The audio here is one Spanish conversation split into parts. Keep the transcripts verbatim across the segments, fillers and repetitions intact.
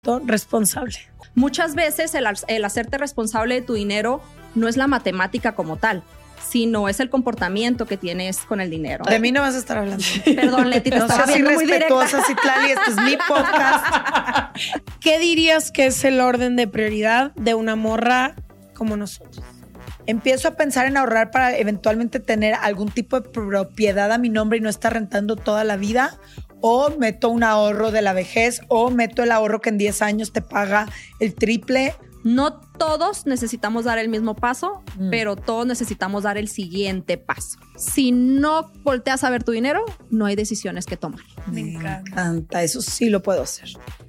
responsable. Muchas veces el, el hacerte responsable de tu dinero no es la matemática como tal, sino es el comportamiento que tienes con el dinero. De mí no vas a estar hablando. Perdón, Leti, te no estaba seas viendo muy irrespetuosa, Citlali, este es mi podcast. ¿Qué dirías que es el orden de prioridad de una morra como nosotros? Empiezo a pensar en ahorrar para eventualmente tener algún tipo de propiedad a mi nombre y no estar rentando toda la vida. O meto un ahorro de la vejez, o meto el ahorro que en diez años te paga el triple. No todos necesitamos dar el mismo paso, mm. pero todos necesitamos dar el siguiente paso. Si no volteas a ver tu dinero, no hay decisiones que tomar. Me encanta. encanta. Eso sí lo puedo hacer.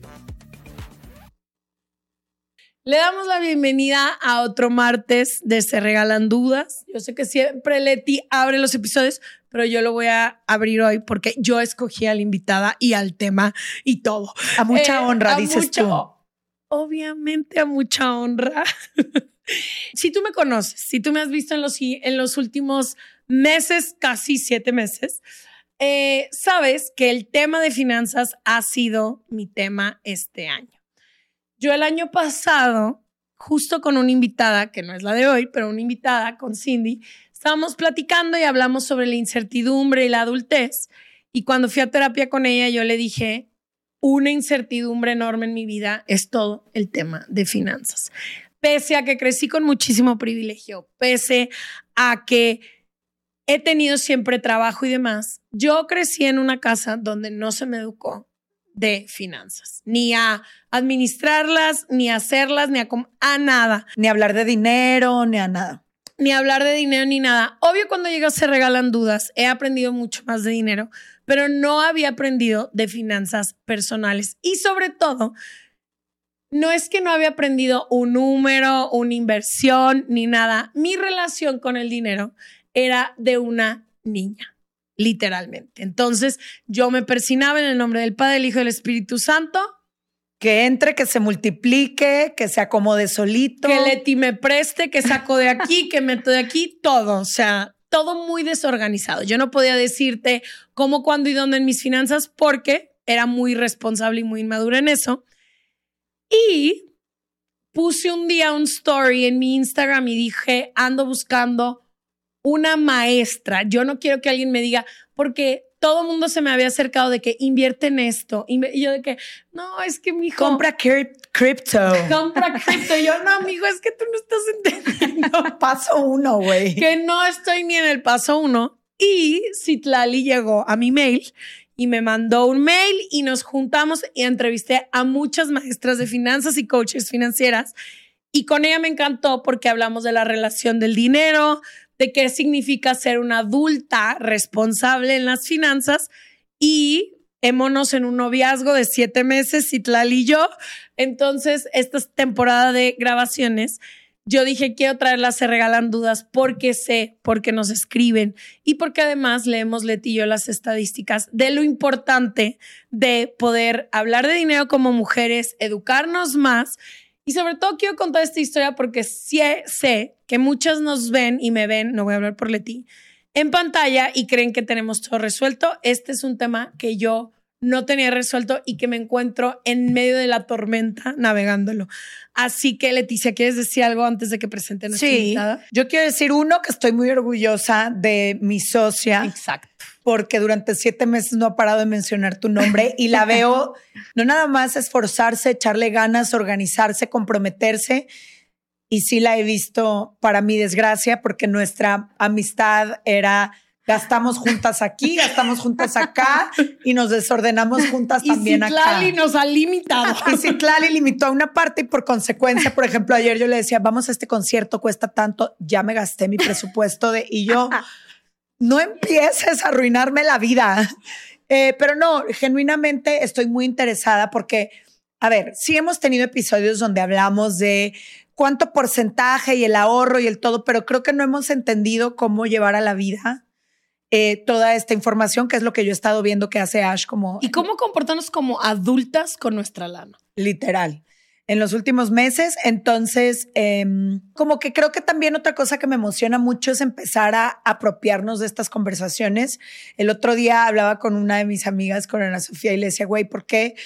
Le damos la bienvenida a otro martes de Se Regalan Dudas. Yo sé que siempre Leti abre los episodios, pero yo lo voy a abrir hoy porque yo escogí a la invitada y al tema y todo. A mucha eh, honra, a dices mucha, tú. Obviamente a mucha honra. Si tú me conoces, si tú me has visto en los, en los últimos meses, casi siete meses, eh, sabes que el tema de finanzas ha sido mi tema este año. Yo el año pasado, justo con una invitada, que no es la de hoy, pero una invitada con Cindy, estábamos platicando y hablamos sobre la incertidumbre y la adultez. Y cuando fui a terapia con ella, yo le dije, una incertidumbre enorme en mi vida es todo el tema de finanzas. Pese a que crecí con muchísimo privilegio, pese a que he tenido siempre trabajo y demás, yo crecí en una casa donde no se me educó de finanzas, ni a administrarlas, ni a hacerlas, ni a, a nada. Ni hablar de dinero, ni a nada. Ni hablar de dinero, ni nada. Obvio, cuando llegas Se Regalan Dudas, he aprendido mucho más de dinero, pero no había aprendido de finanzas personales. Y sobre todo, no es que no había aprendido un número, una inversión, ni nada. Mi relación con el dinero era de una niña. Literalmente. Entonces, yo me persinaba en el nombre del Padre, del Hijo y del Espíritu Santo. Que entre, que se multiplique, que se acomode solito. Que Leti me preste, que saco de aquí, que meto de aquí, todo. O sea, todo muy desorganizado. Yo no podía decirte cómo, cuándo y dónde en mis finanzas porque era muy responsable y muy inmadura en eso. Y puse un día un story en mi Instagram y dije, ando buscando una maestra. Yo no quiero que alguien me diga, porque todo el mundo se me había acercado de que invierte en esto. Y yo de que, no, es que mi hijo... Compra cripto. Compra cripto. Yo, no, amigo, es que tú no estás entendiendo. Paso uno, güey. Que no estoy ni en el paso uno. Y Citlali llegó a mi mail y me mandó un mail y nos juntamos y entrevisté a muchas maestras de finanzas y coaches financieras. Y con ella me encantó porque hablamos de la relación del dinero, de qué significa ser una adulta responsable en las finanzas y hémonos en un noviazgo de siete meses, Citlali y yo. Entonces, esta temporada de grabaciones, yo dije, quiero traerlas Se Regalan Dudas porque sé, porque nos escriben y porque además leemos Leti y yo las estadísticas de lo importante de poder hablar de dinero como mujeres, educarnos más. Y sobre todo quiero contar esta historia porque sí sé que muchas nos ven y me ven, no voy a hablar por Leti, en pantalla y creen que tenemos todo resuelto. Este es un tema que yo no tenía resuelto y que me encuentro en medio de la tormenta navegándolo. Así que, Leticia, ¿quieres decir algo antes de que presente a nuestra sí, invitada? Yo quiero decir, uno, que estoy muy orgullosa de mi socia. Exacto. Porque durante siete meses no ha parado de mencionar tu nombre y la veo no nada más esforzarse, echarle ganas, organizarse, comprometerse. Y sí la he visto, para mi desgracia, porque nuestra amistad era gastamos juntas aquí, gastamos juntas acá y nos desordenamos juntas y también acá. Y Citlali nos ha limitado. Y Citlali limitó a una parte y por consecuencia, por ejemplo, ayer yo le decía, vamos a este concierto, cuesta tanto, ya me gasté mi presupuesto de... Y yo... No empieces a arruinarme la vida. Eh, pero no, genuinamente estoy muy interesada porque, a ver, sí hemos tenido episodios donde hablamos de cuánto porcentaje y el ahorro y el todo, pero creo que no hemos entendido cómo llevar a la vida eh, toda esta información, que es lo que yo he estado viendo que hace Ash como... Y cómo comportarnos como adultas con nuestra lana. Literal. En los últimos meses. Entonces, eh, como que creo que también otra cosa que me emociona mucho es empezar a apropiarnos de estas conversaciones. El otro día hablaba con una de mis amigas, con Ana Sofía, y le decía, güey, ¿por qué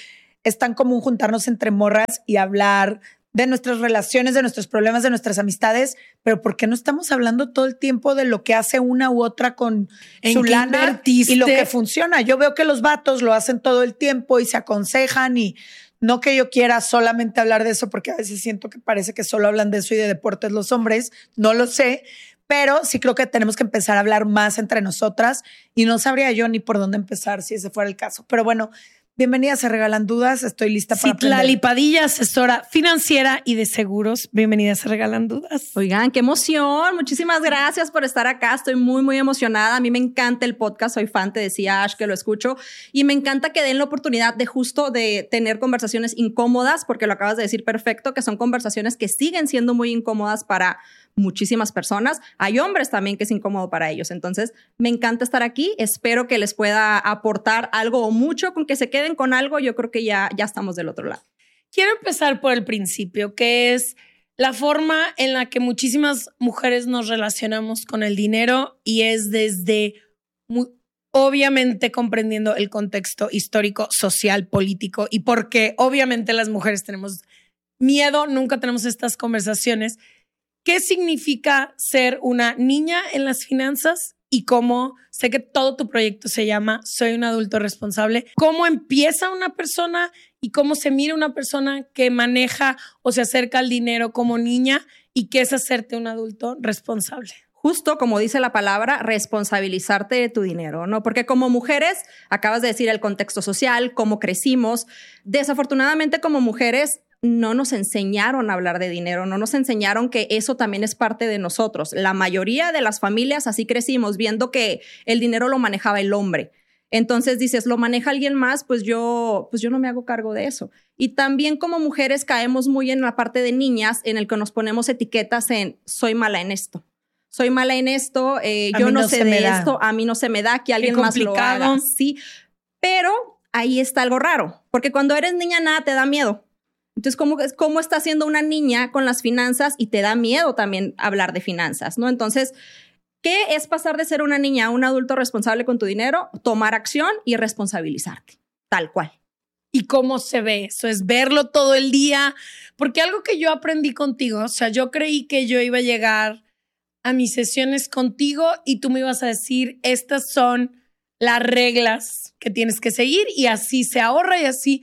es tan común juntarnos entre morras y hablar de nuestras relaciones, de nuestros problemas, de nuestras amistades, pero ¿por qué no estamos hablando todo el tiempo de lo que hace una u otra con su lana y lo que funciona? Yo veo que los vatos lo hacen todo el tiempo y se aconsejan, y no que yo quiera solamente hablar de eso, porque a veces siento que parece que solo hablan de eso y de deportes los hombres, no lo sé, pero sí creo que tenemos que empezar a hablar más entre nosotras, y no sabría yo ni por dónde empezar si ese fuera el caso. Pero bueno, bienvenidas a Regalan Dudas. Estoy lista para aprender. Citlali Padilla, asesora financiera y de seguros. Bienvenidas a Regalan Dudas. Oigan, qué emoción. Muchísimas gracias por estar acá. Estoy muy, muy emocionada. A mí me encanta el podcast. Soy fan, te decía Ash, que lo escucho. Y me encanta que den la oportunidad de justo de tener conversaciones incómodas, porque lo acabas de decir perfecto, que son conversaciones que siguen siendo muy incómodas para muchísimas personas. Hay hombres también que es incómodo para ellos. Entonces, me encanta estar aquí. Espero que les pueda aportar algo o mucho. Con que se queden con algo, yo creo que ya, ya estamos del otro lado. Quiero empezar por el principio, que es la forma en la que muchísimas mujeres nos relacionamos con el dinero, y es desde, muy, obviamente, comprendiendo el contexto histórico, social, político, y porque obviamente las mujeres tenemos miedo, nunca tenemos estas conversaciones. ¿Qué significa ser una niña en las finanzas? Y cómo, sé que todo tu proyecto se llama Soy un adulto responsable. ¿Cómo empieza una persona y cómo se mira una persona que maneja o se acerca al dinero como niña, y qué es hacerte un adulto responsable? Justo como dice la palabra, responsabilizarte de tu dinero, ¿no? Porque como mujeres, acabas de decir el contexto social, cómo crecimos. Desafortunadamente, como mujeres, no nos enseñaron a hablar de dinero, no nos enseñaron que eso también es parte de nosotros. La mayoría de las familias así crecimos, viendo que el dinero lo manejaba el hombre. Entonces dices, lo maneja alguien más, pues yo, pues yo no me hago cargo de eso. Y también como mujeres caemos muy en la parte de niñas, en el que nos ponemos etiquetas en soy mala en esto. Soy mala en esto, eh, yo no, no sé de esto, a mí no se me da, que alguien más lo haga. Sí, pero ahí está algo raro, porque cuando eres niña nada te da miedo. Entonces, ¿cómo, ¿cómo está siendo una niña con las finanzas y te da miedo también hablar de finanzas, ¿no? Entonces, ¿qué es pasar de ser una niña a un adulto responsable con tu dinero? Tomar acción y responsabilizarte, tal cual. ¿Y cómo se ve eso? Es verlo todo el día. Porque algo que yo aprendí contigo, o sea, yo creí que yo iba a llegar a mis sesiones contigo y tú me ibas a decir, estas son las reglas que tienes que seguir y así se ahorra y así...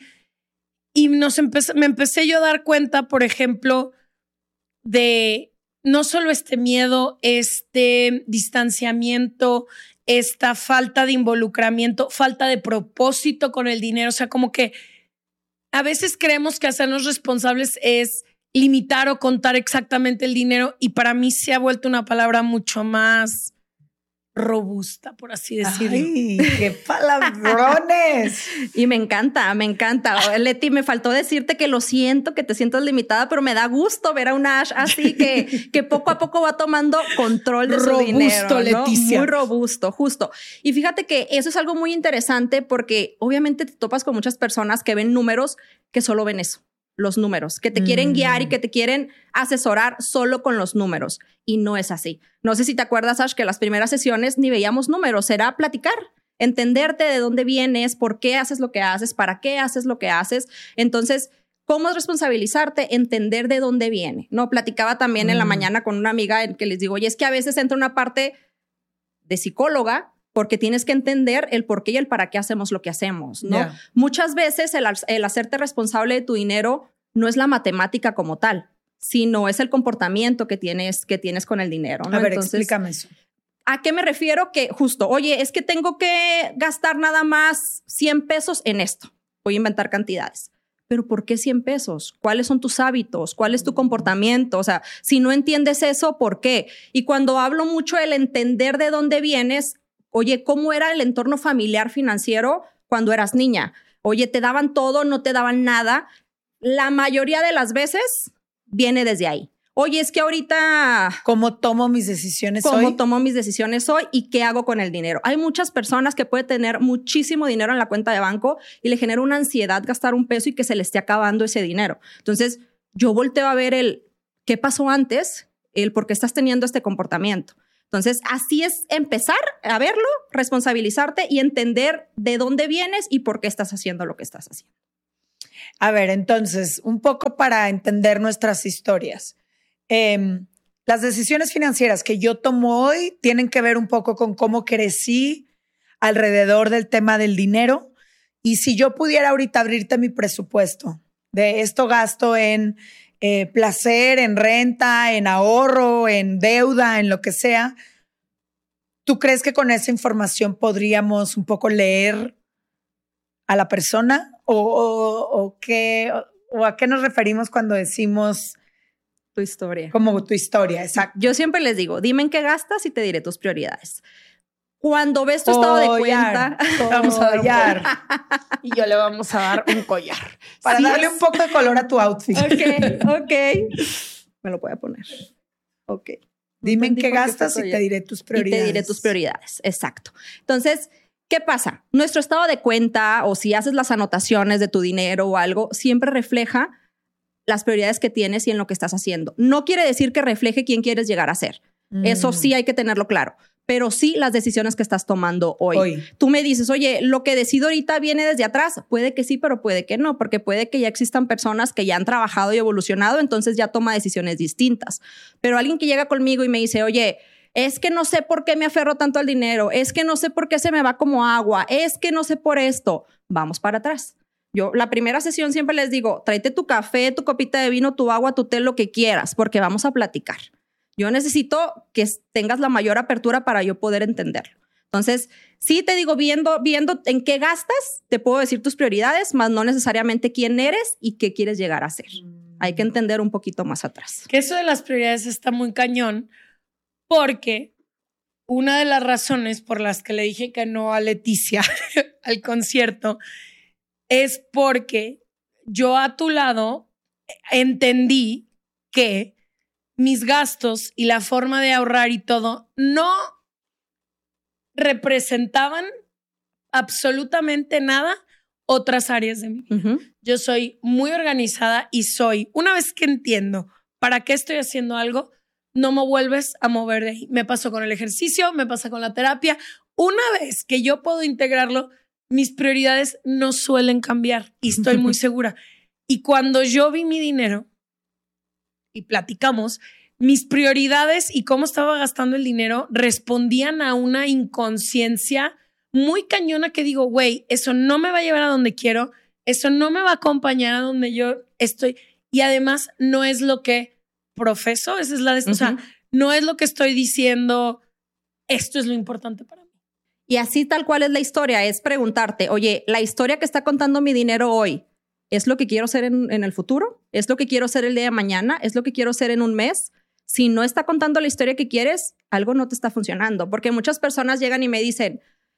Y nos empecé, me empecé yo a dar cuenta, por ejemplo, de no solo este miedo, este distanciamiento, esta falta de involucramiento, falta de propósito con el dinero. O sea, como que a veces creemos que hacernos responsables es limitar o contar exactamente el dinero, y para mí se ha vuelto una palabra mucho más robusta, por así decirlo. ¡Ay, qué palabrones! Y me encanta, me encanta. Leti, me faltó decirte que lo siento, que te sientas limitada, pero me da gusto ver a una Ash así que, que poco a poco va tomando control de robusto, su dinero, ¿no? Leticia. Muy robusto, justo. Y fíjate que eso es algo muy interesante, porque obviamente te topas con muchas personas que ven números que solo ven eso. Los números, que te mm. quieren guiar y que te quieren asesorar solo con los números. Y no es así. No sé si te acuerdas, Ash, que las primeras sesiones ni veíamos números, era platicar, entenderte de dónde vienes, por qué haces lo que haces, para qué haces lo que haces. Entonces, ¿cómo es responsabilizarte? Entender de dónde viene. No, platicaba también mm. en la mañana con una amiga en que les digo, oye, es que a veces entra una parte de psicóloga, porque tienes que entender el por qué y el para qué hacemos lo que hacemos, ¿no? Yeah. Muchas veces el, el hacerte responsable de tu dinero no es la matemática como tal, sino es el comportamiento que tienes, que tienes con el dinero, ¿no? A ver, Entonces, explícame eso. ¿A qué me refiero? Que justo, oye, es que tengo que gastar nada más cien pesos en esto. Voy a inventar cantidades. ¿Pero por qué cien pesos? ¿Cuáles son tus hábitos? ¿Cuál es tu comportamiento? O sea, si no entiendes eso, ¿por qué? Y cuando hablo mucho del entender de dónde vienes, oye, ¿cómo era el entorno familiar financiero cuando eras niña? Oye, ¿te daban todo? ¿No te daban nada? La mayoría de las veces viene desde ahí. Oye, es que ahorita... ¿Cómo tomo mis decisiones ¿Cómo hoy? ¿Cómo tomo mis decisiones hoy y qué hago con el dinero? Hay muchas personas que pueden tener muchísimo dinero en la cuenta de banco y le genera una ansiedad gastar un peso y que se le esté acabando ese dinero. Entonces, yo volteo a ver el qué pasó antes, el por qué estás teniendo este comportamiento. Entonces, así es empezar a verlo, responsabilizarte y entender de dónde vienes y por qué estás haciendo lo que estás haciendo. A ver, entonces, un poco para entender nuestras historias. Eh, las decisiones financieras que yo tomo hoy tienen que ver un poco con cómo crecí alrededor del tema del dinero. Y si yo pudiera ahorita abrirte mi presupuesto, de esto gasto en eh, placer, en renta, en ahorro, en deuda, en lo que sea, ¿tú crees que con esa información podríamos un poco leer a la persona? ¿O, o, o, qué, o, o a qué nos referimos cuando decimos tu historia? Como tu historia, exacto. Yo siempre les digo, dime en qué gastas y te diré tus prioridades. Cuando ves tu estado de cuenta, vamos a dar y yo le vamos a dar un collar para sí, darle es... un poco de color a tu outfit. Ok, ok. Me lo voy a poner. Ok. Dime en qué gastas y te diré tus prioridades. Y te diré tus prioridades, exacto. Entonces, ¿qué pasa? Nuestro estado de cuenta o si haces las anotaciones de tu dinero o algo, siempre refleja las prioridades que tienes y en lo que estás haciendo. No quiere decir que refleje quién quieres llegar a ser. Mm. Eso sí hay que tenerlo claro. Pero sí las decisiones que estás tomando hoy. hoy. Tú me dices, oye, lo que decido ahorita viene desde atrás. Puede que sí, pero puede que no, porque puede que ya existan personas que ya han trabajado y evolucionado, entonces ya toma decisiones distintas. Pero alguien que llega conmigo y me dice, oye, es que no sé por qué me aferro tanto al dinero, es que no sé por qué se me va como agua, es que no sé por esto. Vamos para atrás. Yo la primera sesión siempre les digo, tráete tu café, tu copita de vino, tu agua, tu té, lo que quieras, porque vamos a platicar. Yo necesito que tengas la mayor apertura para yo poder entenderlo. Entonces, sí te digo, viendo, viendo en qué gastas, te puedo decir tus prioridades, más no necesariamente quién eres y qué quieres llegar a ser. Mm. Hay que entender un poquito más atrás. Que eso de las prioridades está muy cañón, porque una de las razones por las que le dije que no a Leticia al concierto es porque yo a tu lado entendí que mis gastos y la forma de ahorrar y todo no representaban absolutamente nada otras áreas de mi vida. Uh-huh. Yo soy muy organizada y soy, una vez que entiendo para qué estoy haciendo algo, no me vuelves a mover de ahí. Me pasó con el ejercicio, me pasa con la terapia. Una vez que yo puedo integrarlo, mis prioridades no suelen cambiar y estoy muy segura. Y cuando yo vi mi dinero y platicamos, mis prioridades y cómo estaba gastando el dinero respondían a una inconsciencia muy cañona que digo, güey, eso no me va a llevar a donde quiero, eso no me va a acompañar a donde yo estoy y además no es lo que profeso, esa es la de esto, uh-huh. O sea, no es lo que estoy diciendo, esto es lo importante para mí. Y así tal cual es la historia, es preguntarte, oye, la historia que está contando mi dinero hoy, ¿es lo que quiero ser en, en el futuro? ¿Es lo que quiero ser el día de mañana? ¿Es lo que quiero ser en un mes? Si no está contando la historia que quieres, algo no te está funcionando. Porque muchas personas llegan y me dicen,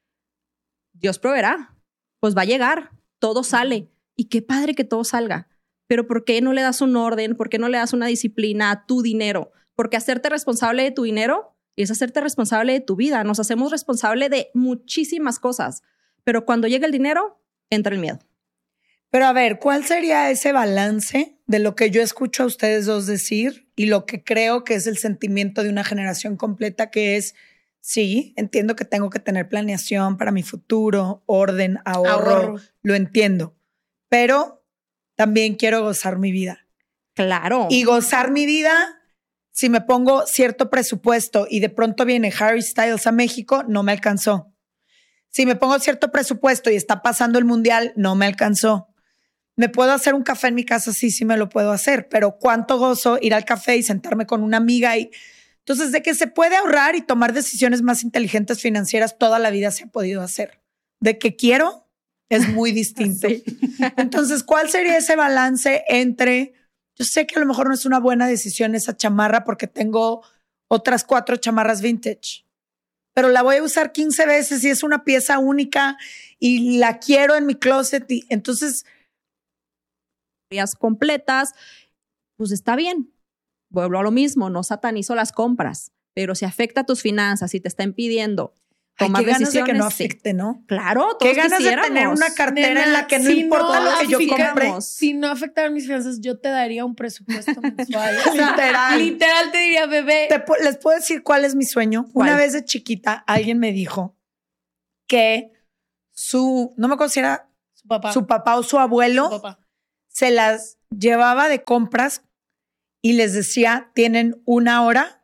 Dios proveerá, pues va a llegar, todo sale. Y qué padre que todo salga. Pero ¿por qué no le das un orden? ¿Por qué no le das una disciplina a tu dinero? Porque hacerte responsable de tu dinero es hacerte responsable de tu vida. Nos hacemos responsable de muchísimas cosas. Pero cuando llega el dinero, entra el miedo. Pero a ver, ¿cuál sería ese balance de lo que yo escucho a ustedes dos decir y lo que creo que es el sentimiento de una generación completa que es, sí, entiendo que tengo que tener planeación para mi futuro, orden, ahorro, ahorro. Lo entiendo, pero también quiero gozar mi vida. Claro. Y gozar mi vida, si me pongo cierto presupuesto y de pronto viene Harry Styles a México, no me alcanzó. Si me pongo cierto presupuesto y está pasando el mundial, no me alcanzó. ¿Me puedo hacer un café en mi casa? Sí, sí me lo puedo hacer, pero ¿cuánto gozo ir al café y sentarme con una amiga? Y entonces, de que se puede ahorrar y tomar decisiones más inteligentes financieras, toda la vida se ha podido hacer. De que quiero, es muy distinto. Sí. Entonces, ¿cuál sería ese balance entre, yo sé que a lo mejor no es una buena decisión esa chamarra porque tengo otras cuatro chamarras vintage, pero la voy a usar quince veces y es una pieza única y la quiero en mi closet y entonces... completas, pues está bien. Vuelvo a lo mismo, no satanizo las compras, pero si afecta a tus finanzas y te está impidiendo tomar Ay, qué decisiones, ganas de que no afecte, sí. ¿no? Claro, todos qué ganas quisiéramos. De tener una cartera Nena, en la que no si importa no lo que yo compre. Si no afectara mis finanzas, yo te daría un presupuesto mensual. O sea, literal. Literal te diría, bebé. Te, les puedo decir cuál es mi sueño. ¿Cuál? Una vez de chiquita, alguien me dijo que su, no me considera su papá, su papá o su abuelo, su papá. se las llevaba de compras y les decía, tienen una hora,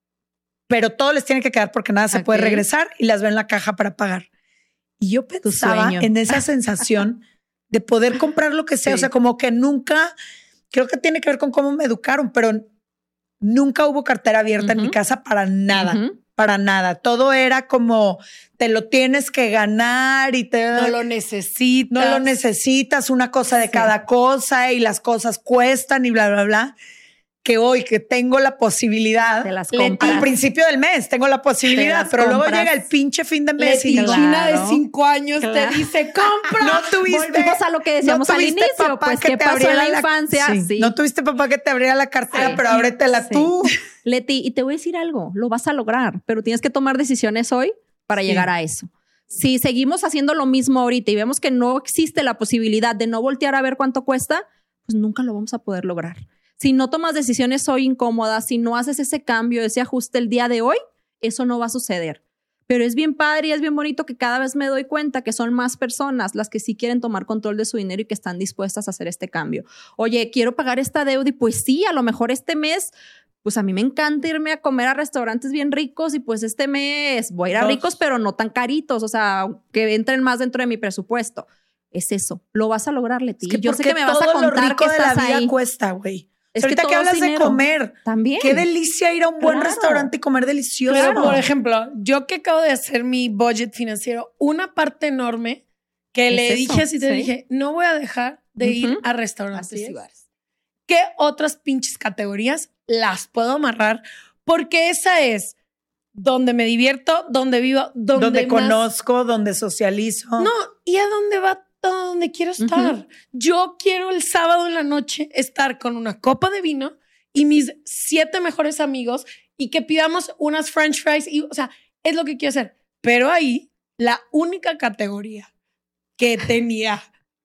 pero todo les tiene que quedar porque nada se okay. puede regresar y las veo en la caja para pagar. Y yo pensaba en esa sensación de poder comprar lo que sea. Sí. O sea, como que nunca, creo que tiene que ver con cómo me educaron, pero nunca hubo cartera abierta uh-huh. en mi casa para nada. Uh-huh. Para nada. Todo era como te lo tienes que ganar y te no lo necesitas. No lo necesitas, una cosa de sí. cada cosa y las cosas cuestan y bla, bla, bla. Que hoy que tengo la posibilidad, de las compras. Al principio del mes tengo la posibilidad, pero compras. Luego llega el pinche fin de mes Leti, y claro. Gina de cinco años claro. te dice, compra. No tuviste. Volvemos a lo que decíamos no al inicio, papá pues, que ¿qué pasó en la, la infancia? Sí. Sí. No tuviste papá que te abriera la cartera, sí. pero ábretela sí. tú. Leti, y te voy a decir algo, lo vas a lograr, pero tienes que tomar decisiones hoy para sí. llegar a eso. Si seguimos haciendo lo mismo ahorita y vemos que no existe la posibilidad de no voltear a ver cuánto cuesta, pues nunca lo vamos a poder lograr. Si no tomas decisiones hoy incómodas, si no haces ese cambio, ese ajuste el día de hoy, eso no va a suceder. Pero es bien padre y es bien bonito que cada vez me doy cuenta que son más personas las que sí quieren tomar control de su dinero y que están dispuestas a hacer este cambio. Oye, quiero pagar esta deuda y pues sí, a lo mejor este mes, pues a mí me encanta irme a comer a restaurantes bien ricos y pues este mes voy a ir a ricos, pero no tan caritos, o sea, que entren más dentro de mi presupuesto. Es eso, lo vas a lograr, Leti. Es que yo sé que me vas a contar que de estás la vida ahí. Cuesta, güey. Es ahorita que, que hablas dinero. de comer, también. Qué delicia ir a un buen claro. restaurante y comer delicioso. Pero, por ejemplo, yo que acabo de hacer mi budget financiero, una parte enorme que le eso? dije así, te ¿Sí? dije, no voy a dejar de uh-huh. ir a restaurantes y bares. ¿Qué otras pinches categorías las puedo amarrar? Porque esa es donde me divierto, donde vivo, donde, donde más... conozco, donde socializo. No, y a dónde va donde quiero estar. Uh-huh. Yo quiero el sábado en la noche estar con una copa de vino y mis siete mejores amigos y que pidamos unas french fries y, o sea, es lo que quiero hacer. Pero ahí, la única categoría que tenía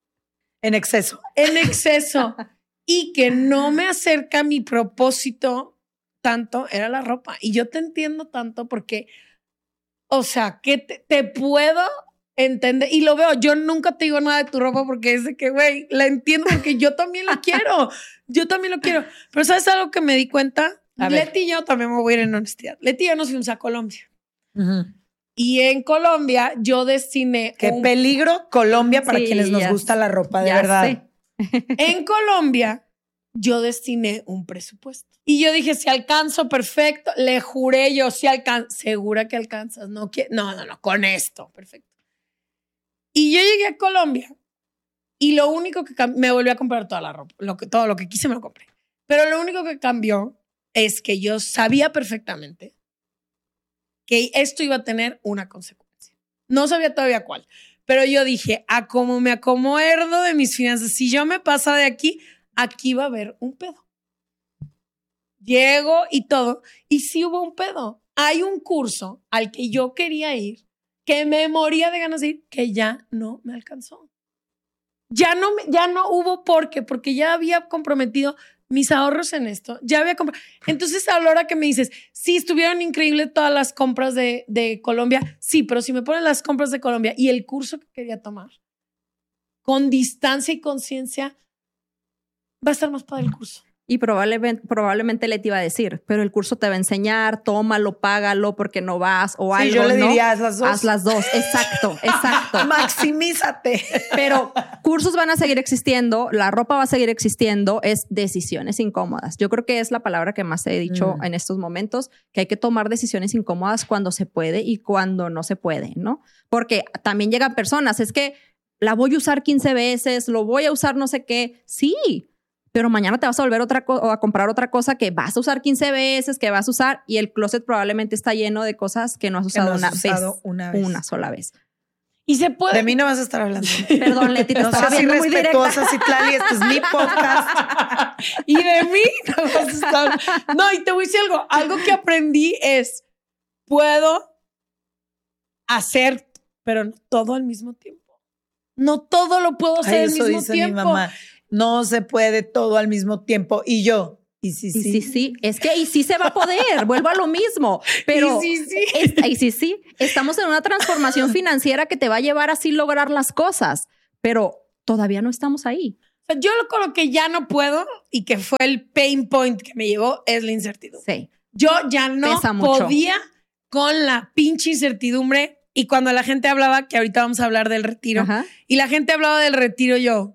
en exceso, en exceso y que no me acerca a mi propósito tanto era la ropa. Y yo te entiendo tanto porque, o sea, que te, te puedo entender, y lo veo, yo nunca te digo nada de tu ropa porque es de que, güey, la entiendo porque yo también la quiero, yo también lo quiero. Pero ¿sabes algo que me di cuenta? A Leti y yo también me voy a ir en honestidad. Leti y yo nos fuimos a Colombia. Uh-huh. Y en Colombia yo destiné... Qué un... peligro Colombia para sí, quienes nos gusta la ropa, de ya verdad. Sé. En Colombia yo destiné un presupuesto. Y yo dije, si alcanzo, perfecto. Le juré yo, si alcanzo. Segura que alcanzas. No, no, no, no, con esto, perfecto. Y yo llegué a Colombia y lo único que cambió, me volví a comprar toda la ropa, lo que, todo lo que quise me lo compré. Pero lo único que cambió es que yo sabía perfectamente que esto iba a tener una consecuencia. No sabía todavía cuál, pero yo dije, a como me acomodo de mis finanzas, si yo me paso de aquí, aquí va a haber un pedo. Llego y todo, y sí hubo un pedo. Hay un curso al que yo quería ir, que me moría de ganas de ir, que ya no me alcanzó. Ya no, me, ya no hubo por qué, porque ya había comprometido mis ahorros en esto. Ya había comprado. Entonces, a la hora que me dices, sí, estuvieron increíbles todas las compras de, de Colombia. Sí, pero si me ponen las compras de Colombia y el curso que quería tomar, con distancia y conciencia, va a estar más padre el curso. Y probablemente, probablemente le te iba a decir, pero el curso te va a enseñar, tómalo, págalo porque no vas o sí, algo, yo le ¿no? diría, haz las dos. Haz las dos, exacto, exacto. Maximízate. Pero cursos van a seguir existiendo, la ropa va a seguir existiendo, es decisiones incómodas. Yo creo que es la palabra que más he dicho mm. en estos momentos, que hay que tomar decisiones incómodas cuando se puede y cuando no se puede, ¿no? Porque también llegan personas, es que la voy a usar quince veces, lo voy a usar no sé qué. Sí, pero mañana te vas a volver otra co- o a comprar otra cosa que vas a usar quince veces, que vas a usar, y el closet probablemente está lleno de cosas que no has usado, no una, has usado vez, una vez, una sola vez. Y se puede. De mí no vas a estar hablando. Perdón, Leti, te no estaba viendo muy directa. No seas irrespetuosa, Citlali, este es mi podcast. Y de mí no vas a estar. No, y te voy a decir algo. Algo que aprendí es, puedo hacer, pero no todo al mismo tiempo. No todo lo puedo hacer Ay, al eso mismo dice tiempo. Mi mamá. No se puede todo al mismo tiempo. Y yo, y sí, sí. Y sí, sí. Es que y sí se va a poder. Vuelvo a lo mismo. Pero y sí, sí. Es, y sí, sí. Estamos en una transformación financiera que te va a llevar así lograr las cosas. Pero todavía no estamos ahí. O sea, yo lo con lo que ya no puedo y que fue el pain point que me llevó es la incertidumbre. Sí. Yo ya no Pesa mucho. podía con la pinche incertidumbre. Y cuando la gente hablaba, que ahorita vamos a hablar del retiro, Ajá. y la gente hablaba del retiro, yo...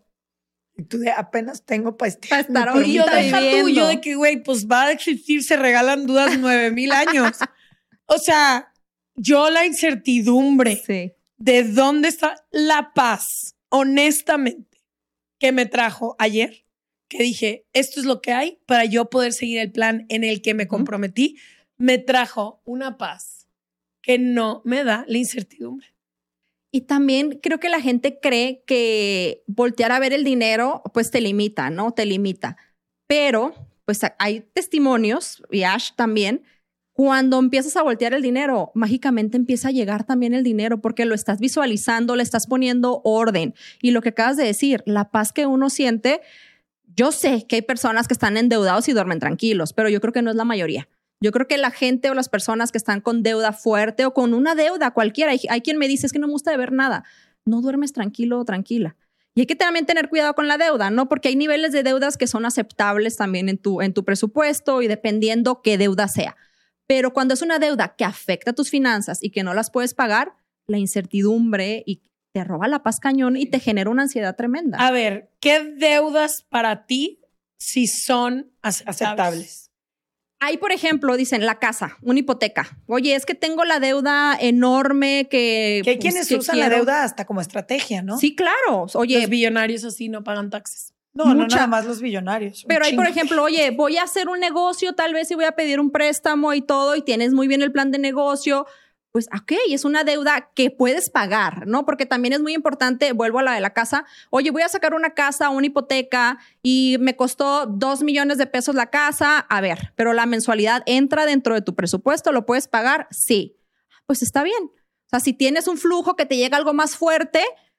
Y tú de apenas tengo para Para estar este. Y yo, ahorita deja tú, viviendo. yo de que, güey, pues va a existir, se regalan dudas nueve mil años. O sea, yo la incertidumbre Sí. de dónde está la paz, honestamente, que me trajo ayer, que dije, esto es lo que hay para yo poder seguir el plan en el que me comprometí, me trajo una paz que no me da la incertidumbre. Y también creo que la gente cree que voltear a ver el dinero, pues te limita, ¿no? Te limita. Pero, pues hay testimonios, y Ash también, cuando empiezas a voltear el dinero, mágicamente empieza a llegar también el dinero porque lo estás visualizando, le estás poniendo orden. Y lo que acabas de decir, la paz que uno siente, yo sé que hay personas que están endeudados y duermen tranquilos, pero yo creo que no es la mayoría. Yo creo que la gente o las personas que están con deuda fuerte o con una deuda cualquiera, hay, hay quien me dice, es que no me gusta de ver nada. No duermes tranquilo o tranquila. Y hay que también tener cuidado con la deuda, ¿no? Porque hay niveles de deudas que son aceptables también en tu, en tu presupuesto y dependiendo qué deuda sea. Pero cuando es una deuda que afecta tus finanzas y que no las puedes pagar, la incertidumbre y te roba la paz cañón y te genera una ansiedad tremenda. A ver, ¿qué deudas para ti si son aceptables? Aceptables. Hay, por ejemplo, dicen la casa, una hipoteca. Oye, es que tengo la deuda enorme que... Que hay pues, quienes que usan quiero. la deuda hasta como estrategia, ¿no? Sí, claro. Oye, Los billonarios así no pagan taxes. No, no mucha- nada más los billonarios. un pero hay, por chingo. ejemplo, oye, voy a hacer un negocio tal vez y voy a pedir un préstamo y todo y tienes muy bien el plan de negocio. Pues, ok, es una deuda que puedes pagar, ¿no? Porque también es muy importante, vuelvo a la de la casa. Oye, voy a sacar una casa, una hipoteca y me costó dos millones de pesos la casa. A ver, pero la mensualidad entra dentro de tu presupuesto, ¿lo puedes pagar? Sí. Pues está bien. O sea, si tienes un flujo que te llega algo más fuerte,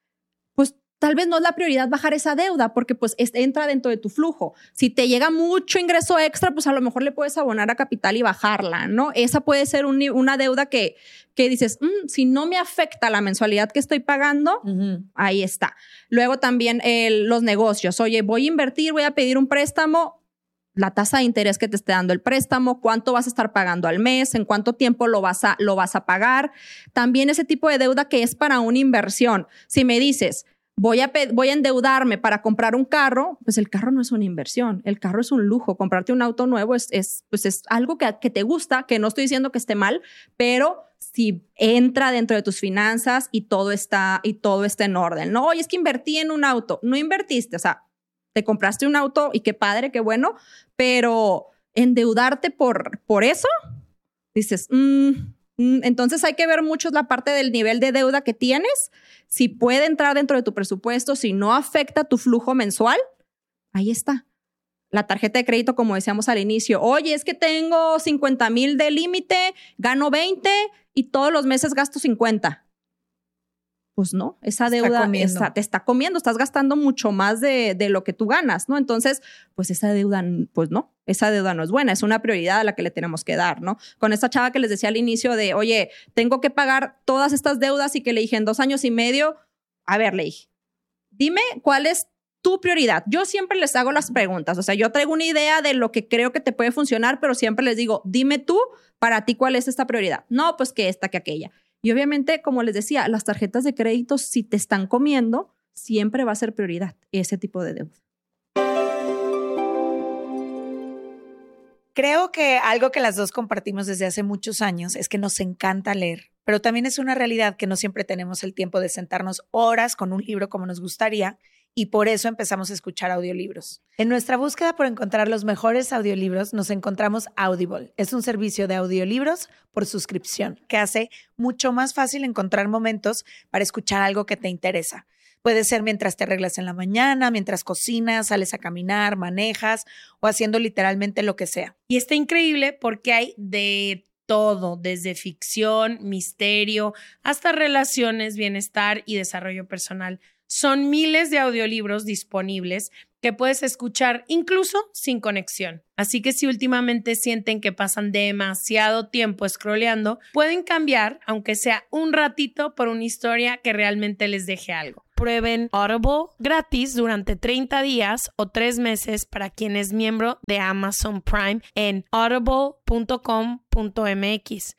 pues tal vez no es la prioridad bajar esa deuda porque pues es, entra dentro de tu flujo. Si te llega mucho ingreso extra, pues a lo mejor le puedes abonar a capital y bajarla, ¿no? Esa puede ser un, una deuda que, que dices, mm, si no me afecta la mensualidad que estoy pagando, Ujú. ahí está. Luego también el, los negocios. Oye, voy a invertir, voy a pedir un préstamo. La tasa de interés que te esté dando el préstamo, cuánto vas a estar pagando al mes, en cuánto tiempo lo vas a, lo vas a pagar. También ese tipo de deuda que es para una inversión. Si me dices, Voy a, voy a endeudarme para comprar un carro, pues el carro no es una inversión, el carro es un lujo. Comprarte un auto nuevo es, es, pues es algo que, que te gusta, que no estoy diciendo que esté mal, pero si entra dentro de tus finanzas y todo está, y todo está en orden. No, oye, es que invertí en un auto. No invertiste, o sea, te compraste un auto y qué padre, qué bueno, pero endeudarte por, por eso, dices, mmm, entonces hay que ver mucho la parte del nivel de deuda que tienes, si puede entrar dentro de tu presupuesto, si no afecta tu flujo mensual, ahí está. La tarjeta de crédito, como decíamos al inicio, oye, es que tengo cincuenta mil de límite, gano veinte y todos los meses gasto cincuenta. Pues no, esa deuda esa, te está comiendo, estás gastando mucho más de, de lo que tú ganas, ¿no? Entonces, pues esa deuda, pues no, esa deuda no es buena, es una prioridad a la que le tenemos que dar, ¿no? Con esta chava que les decía al inicio de, oye, tengo que pagar todas estas deudas y que le dije en dos años y medio, a ver, le dije, dime cuál es tu prioridad. Yo siempre les hago las preguntas, o sea, yo traigo una idea de lo que creo que te puede funcionar, pero siempre les digo, dime tú, para ti, ¿cuál es esta prioridad? No, pues que esta, que aquella. Y obviamente, como les decía, las tarjetas de crédito, si te están comiendo, siempre va a ser prioridad ese tipo de deuda. Creo que algo que las dos compartimos desde hace muchos años es que nos encanta leer, pero también es una realidad que no siempre tenemos el tiempo de sentarnos horas con un libro como nos gustaría y por eso empezamos a escuchar audiolibros. En nuestra búsqueda por encontrar los mejores audiolibros, nos encontramos Audible. Es un servicio de audiolibros por suscripción que hace mucho más fácil encontrar momentos para escuchar algo que te interesa. Puede ser mientras te arreglas en la mañana, mientras cocinas, sales a caminar, manejas o haciendo literalmente lo que sea. Y está increíble porque hay de todo, desde ficción, misterio, hasta relaciones, bienestar y desarrollo personal. Son miles de audiolibros disponibles que puedes escuchar incluso sin conexión. Así que si últimamente sienten que pasan demasiado tiempo scrolleando, pueden cambiar, aunque sea un ratito, por una historia que realmente les deje algo. Prueben Audible gratis durante treinta días o tres meses para quien es miembro de Amazon Prime en audible punto com punto m x.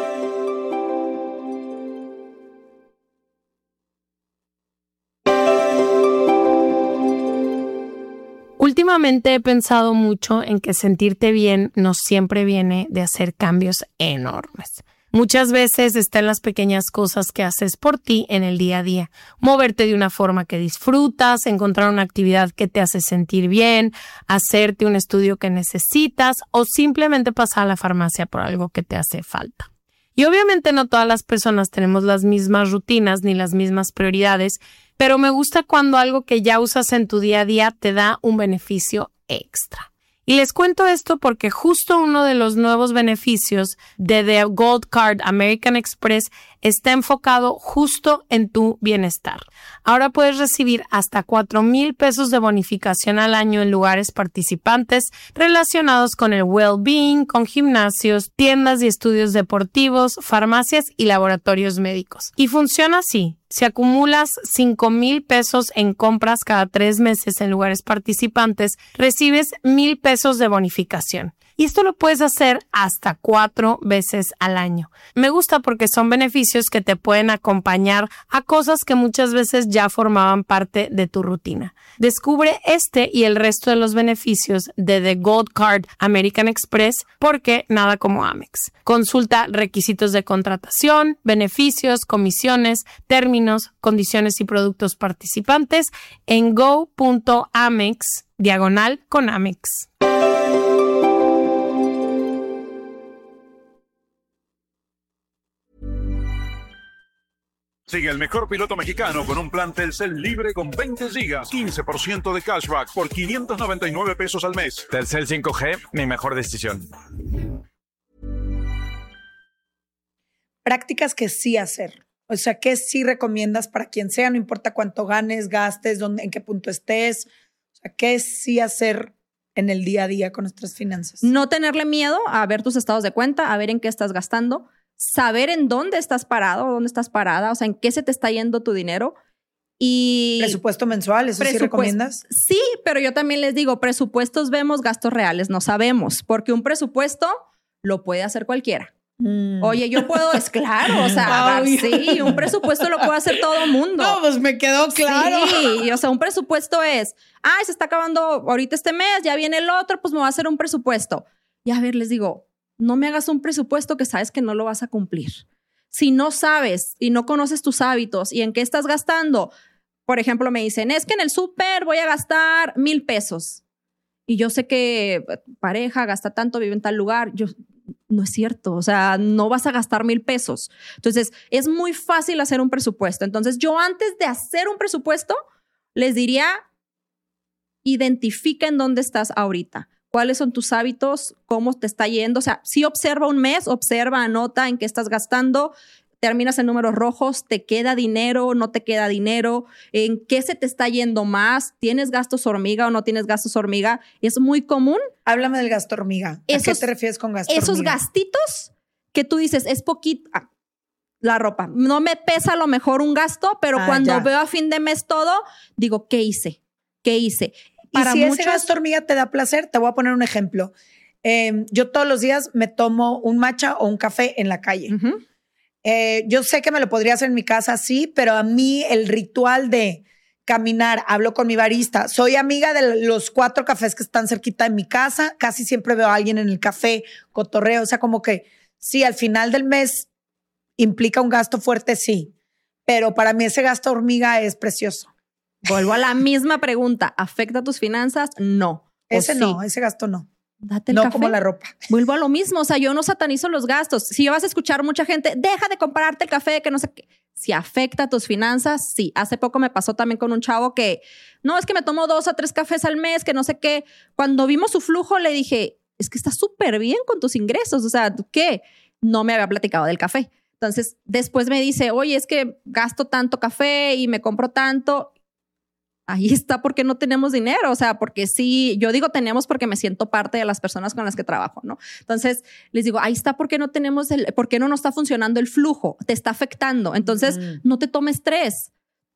Últimamente he pensado mucho en que sentirte bien no siempre viene de hacer cambios enormes. Muchas veces está en las pequeñas cosas que haces por ti en el día a día. Moverte de una forma que disfrutas, encontrar una actividad que te hace sentir bien, hacerte un estudio que necesitas o simplemente pasar a la farmacia por algo que te hace falta. Y obviamente no todas las personas tenemos las mismas rutinas ni las mismas prioridades, pero me gusta cuando algo que ya usas en tu día a día te da un beneficio extra. Y les cuento esto porque justo uno de los nuevos beneficios de The Gold Card American Express está enfocado justo en tu bienestar. Ahora puedes recibir hasta cuatro mil pesos de bonificación al año en lugares participantes relacionados con el well-being, con gimnasios, tiendas y estudios deportivos, farmacias y laboratorios médicos. Y funciona así. Si acumulas cinco mil pesos en compras cada tres meses en lugares participantes, recibes mil pesos de bonificación. Y esto lo puedes hacer hasta cuatro veces al año. Me gusta porque son beneficios que te pueden acompañar a cosas que muchas veces ya formaban parte de tu rutina. Descubre este y el resto de los beneficios de The Gold Card American Express porque nada como Amex. Consulta requisitos de contratación, beneficios, comisiones, términos, condiciones y productos participantes en go.amex diagonal con Amex. Sigue el mejor piloto mexicano con un plan Telcel libre con veinte gigas, quince por ciento de cashback por quinientos noventa y nueve pesos al mes. Telcel cinco G, mi mejor decisión. Prácticas que sí hacer. O sea, ¿qué sí recomiendas para quien sea? No importa cuánto ganes, gastes, dónde, en qué punto estés. O sea, ¿qué sí hacer en el día a día con nuestras finanzas? No tenerle miedo a ver tus estados de cuenta, a ver en qué estás gastando. Saber en dónde estás parado, dónde estás parada, o sea, en qué se te está yendo tu dinero. Y presupuesto mensual, ¿eso sí recomiendas? Sí, pero yo también les digo, presupuestos vemos, gastos reales no sabemos, porque un presupuesto lo puede hacer cualquiera. Mm. Oye, yo puedo, es claro, o sea, oh, sí, un presupuesto lo puede hacer todo mundo. No, pues me quedó claro. Sí, o sea, un presupuesto es, ay, se está acabando ahorita este mes, ya viene el otro, pues me voy a hacer un presupuesto. Y a ver, les digo, no me hagas un presupuesto que sabes que no lo vas a cumplir. Si no sabes y no conoces tus hábitos y en qué estás gastando, por ejemplo, me dicen, es que en el súper voy a gastar mil pesos. Y yo sé que pareja gasta tanto, vive en tal lugar. Yo, no es cierto. O sea, no vas a gastar mil pesos. Entonces, es muy fácil hacer un presupuesto. Entonces, yo antes de hacer un presupuesto, les diría, identifica en dónde estás ahorita. ¿Cuáles son tus hábitos? ¿Cómo te está yendo? O sea, si observa un mes, observa, anota en qué estás gastando, terminas en números rojos, ¿te queda dinero? ¿No te queda dinero? ¿En qué se te está yendo más? ¿Tienes gastos hormiga o no tienes gastos hormiga? Es muy común. Háblame del gasto hormiga. ¿A esos, qué te refieres con gasto esos hormiga? Esos gastitos que tú dices, es poquito. Ah, la ropa. No me pesa a lo mejor un gasto, pero ah, cuando ya. veo a fin de mes todo, digo, ¿qué hice? ¿Qué hice? Para y si muchos... ese gasto hormiga te da placer, te voy a poner un ejemplo. Eh, yo todos los días me tomo un matcha o un café en la calle. Uh-huh. eh, yo sé que me lo podría hacer en mi casa, sí, pero a mí el ritual de caminar, hablo con mi barista, soy amiga de los cuatro cafés que están cerquita de mi casa, casi siempre veo a alguien en el café, cotorreo, o sea, como que sí, al final del mes implica un gasto fuerte, sí, pero para mí ese gasto hormiga es precioso. Vuelvo a la misma pregunta. ¿Afecta tus finanzas? No. Ese sí? no, ese gasto no. Date el no café. Como la ropa. Vuelvo a lo mismo. O sea, yo no satanizo los gastos. Si vas a escuchar mucha gente, deja de comprarte el café, que no sé qué. Si afecta tus finanzas, sí. Hace poco me pasó también con un chavo que, no, es que me tomo dos a tres cafés al mes, que no sé qué. Cuando vimos su flujo, le dije, es que estás súper bien con tus ingresos. O sea, ¿qué? No me había platicado del café. Entonces, después me dice, oye, es que gasto tanto café y me compro tanto. Ahí está porque no tenemos dinero, o sea, porque sí, yo digo tenemos porque me siento parte de las personas con las que trabajo, ¿no? Entonces, les digo, ahí está porque no tenemos el, porque no nos está funcionando el flujo, te está afectando, entonces mm. no te tomes estrés.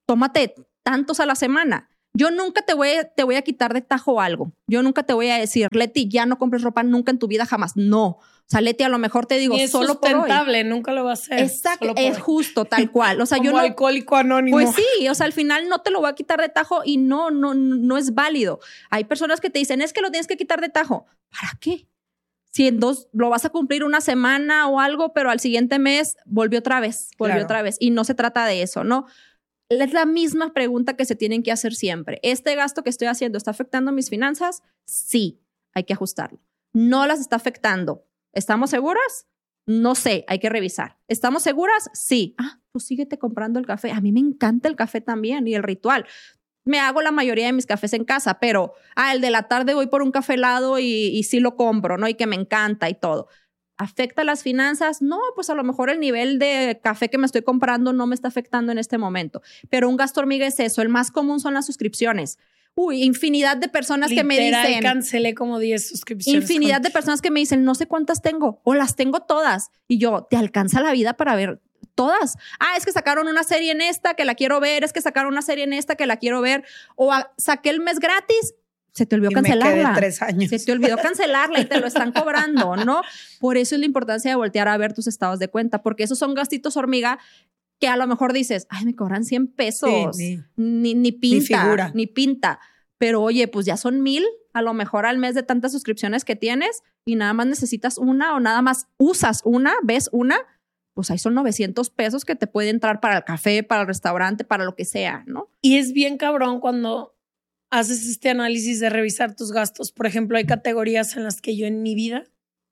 tómate tantos a la semana. Yo nunca te voy, a, te voy a quitar de tajo algo. Yo nunca te voy a decir, Leti, ya no compres ropa nunca en tu vida jamás. No. O sea, Leti, a lo mejor te digo, y es solo por hoy. sustentable, nunca lo va a hacer. Exacto, es justo, tal cual. O sea, Como yo no, alcohólico anónimo. Pues sí, o sea, al final no te lo voy a quitar de tajo y no, no, no es válido. Hay personas que te dicen, es que lo tienes que quitar de tajo. ¿Para qué? Si en dos lo vas a cumplir una semana o algo, pero al siguiente mes volvió otra vez, volvió Claro. otra vez. Y no se trata de eso, ¿no? Es la misma pregunta que se tienen que hacer siempre. ¿Este gasto que estoy haciendo está afectando mis finanzas? Sí, hay que ajustarlo. No las está afectando. ¿Estamos seguras? No sé, hay que revisar. ¿Estamos seguras? Sí. Ah, pues síguete comprando el café. A mí me encanta el café también y el ritual. Me hago la mayoría de mis cafés en casa, pero ah, el de la tarde voy por un café helado y, y sí lo compro, ¿no? Y que me encanta y todo. ¿Afecta las finanzas? No, pues a lo mejor el nivel de café que me estoy comprando no me está afectando en este momento. Pero un gasto hormiga es eso. El más común son las suscripciones. Uy, infinidad de personas Literal, que me dicen... cancelé como diez suscripciones. Infinidad con... de personas que me dicen, no sé cuántas tengo o las tengo todas. Y yo, ¿te alcanza la vida para ver todas? Ah, es que sacaron una serie en esta que la quiero ver, es que sacaron una serie en esta que la quiero ver. O a, saqué el mes gratis, se te olvidó Y cancelarla. me quedé tres años. Se te olvidó cancelarla y te lo están cobrando, ¿no? Por eso es la importancia de voltear a ver tus estados de cuenta, porque esos son gastitos hormiga que a lo mejor dices, ay, me cobran cien pesos. Sí, ni, ni, ni pinta, ni figura. ni pinta. Pero oye, pues ya son mil a lo mejor al mes de tantas suscripciones que tienes y nada más necesitas una o nada más usas una, ves una, pues ahí son novecientos pesos que te puede entrar para el café, para el restaurante, para lo que sea, ¿no? Y es bien cabrón cuando haces este análisis de revisar tus gastos. Por ejemplo, hay categorías en las que yo en mi vida,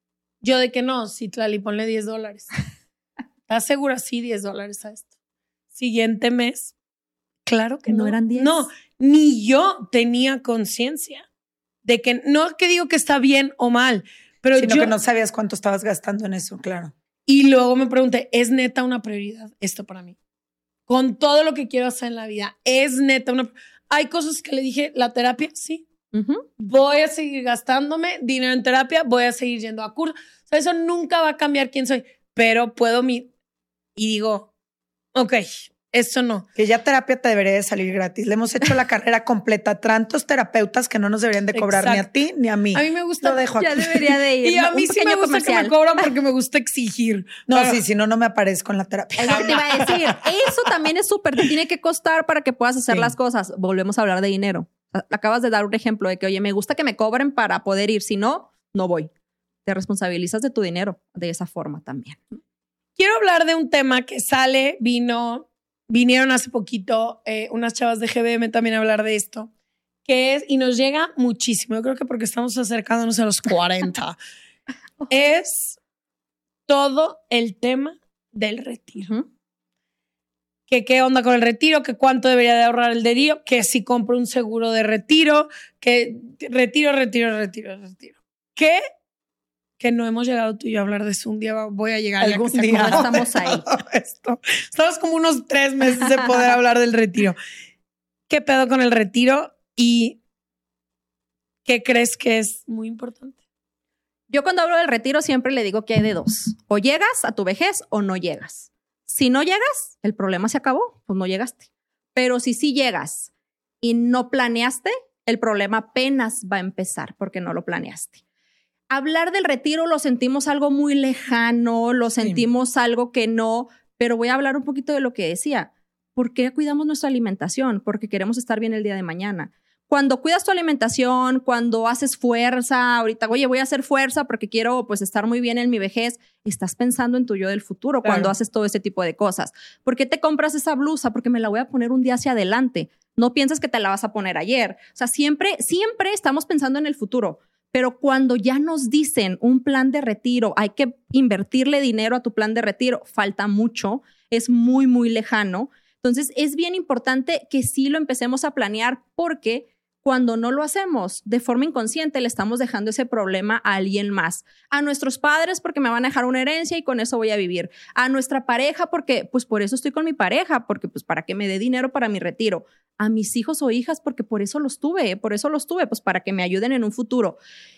yo de que no, Citlali, ponle diez dólares. ¿Estás segura? Sí, diez dólares a esto. Siguiente mes, claro que no. ¿No eran diez? No, ni yo tenía conciencia de que, no que digo que está bien o mal, pero Sino yo... que no sabías cuánto estabas gastando en eso, claro. Y luego me pregunté, ¿es neta una prioridad esto para mí? Con todo lo que quiero hacer en la vida, ¿es neta una... Hay cosas que le dije, la terapia, sí. Uh-huh. Voy a seguir gastándome dinero en terapia, voy a seguir yendo a cursos. O sea, eso nunca va a cambiar quién soy, pero puedo mi... Y digo, ok, esto no. Que ya terapia te debería de salir gratis. Le hemos hecho la carrera completa. Tantos terapeutas que no nos deberían de cobrar Exacto. ni a ti ni a mí. A mí me gusta... Lo dejo Ya aquí. debería de ir. Y a Un mí sí me pequeño gusta comercial. que me cobran porque me gusta exigir. No, Pero- sí, si no, no me aparezco en la terapia. Es lo que te iba a decir. Eso también es súper. Te tiene que costar para que puedas hacer Sí. las cosas. Volvemos a hablar de dinero. Acabas de dar un ejemplo de que, oye, me gusta que me cobren para poder ir. Si no, no voy. Te responsabilizas de tu dinero de esa forma también. Quiero hablar de un tema que sale, vino, vinieron hace poquito eh, unas chavas de G B M también a hablar de esto, que es, y nos llega muchísimo, yo creo que porque estamos acercándonos a los cuarenta, es todo el tema del retiro. Uh-huh. Que qué onda con el retiro, que cuánto debería de ahorrar el retiro, que si compro un seguro de retiro, que retiro, retiro, retiro, retiro. Que, que no hemos llegado tú y yo a hablar de eso. Un día voy a llegar. ya Algún que se día. acabó Estamos ahí. esto. Estamos como unos tres meses de poder hablar del retiro. ¿Qué pedo con el retiro y qué crees que es muy importante? Yo cuando hablo del retiro siempre le digo que hay de dos. O llegas a tu vejez o no llegas. Si no llegas, el problema se acabó, pues no llegaste. Pero si sí llegas y no planeaste, el problema apenas va a empezar porque no lo planeaste. Hablar del retiro lo sentimos algo muy lejano, lo sentimos sí. algo que no, pero voy a hablar un poquito de lo que decía. ¿Por qué cuidamos nuestra alimentación? Porque queremos estar bien el día de mañana. Cuando cuidas tu alimentación, cuando haces fuerza, ahorita, oye, voy a hacer fuerza porque quiero pues estar muy bien en mi vejez, estás pensando en tu yo del futuro claro. cuando haces todo ese tipo de cosas. ¿Por qué te compras esa blusa? Porque me la voy a poner un día hacia adelante. No piensas que te la vas a poner ayer. O sea, siempre, siempre estamos pensando en el futuro. Pero cuando ya nos dicen un plan de retiro, hay que invertirle dinero a tu plan de retiro, falta mucho, es muy, muy lejano. Entonces, es bien importante que sí lo empecemos a planear porque cuando no lo hacemos de forma inconsciente, le estamos dejando ese problema a alguien más. A nuestros padres porque me van a dejar una herencia y con eso voy a vivir. A nuestra pareja porque, pues por eso estoy con mi pareja, porque pues para que me dé dinero para mi retiro. A mis hijos o hijas porque por eso los tuve, por eso los tuve, pues para que me ayuden en un futuro.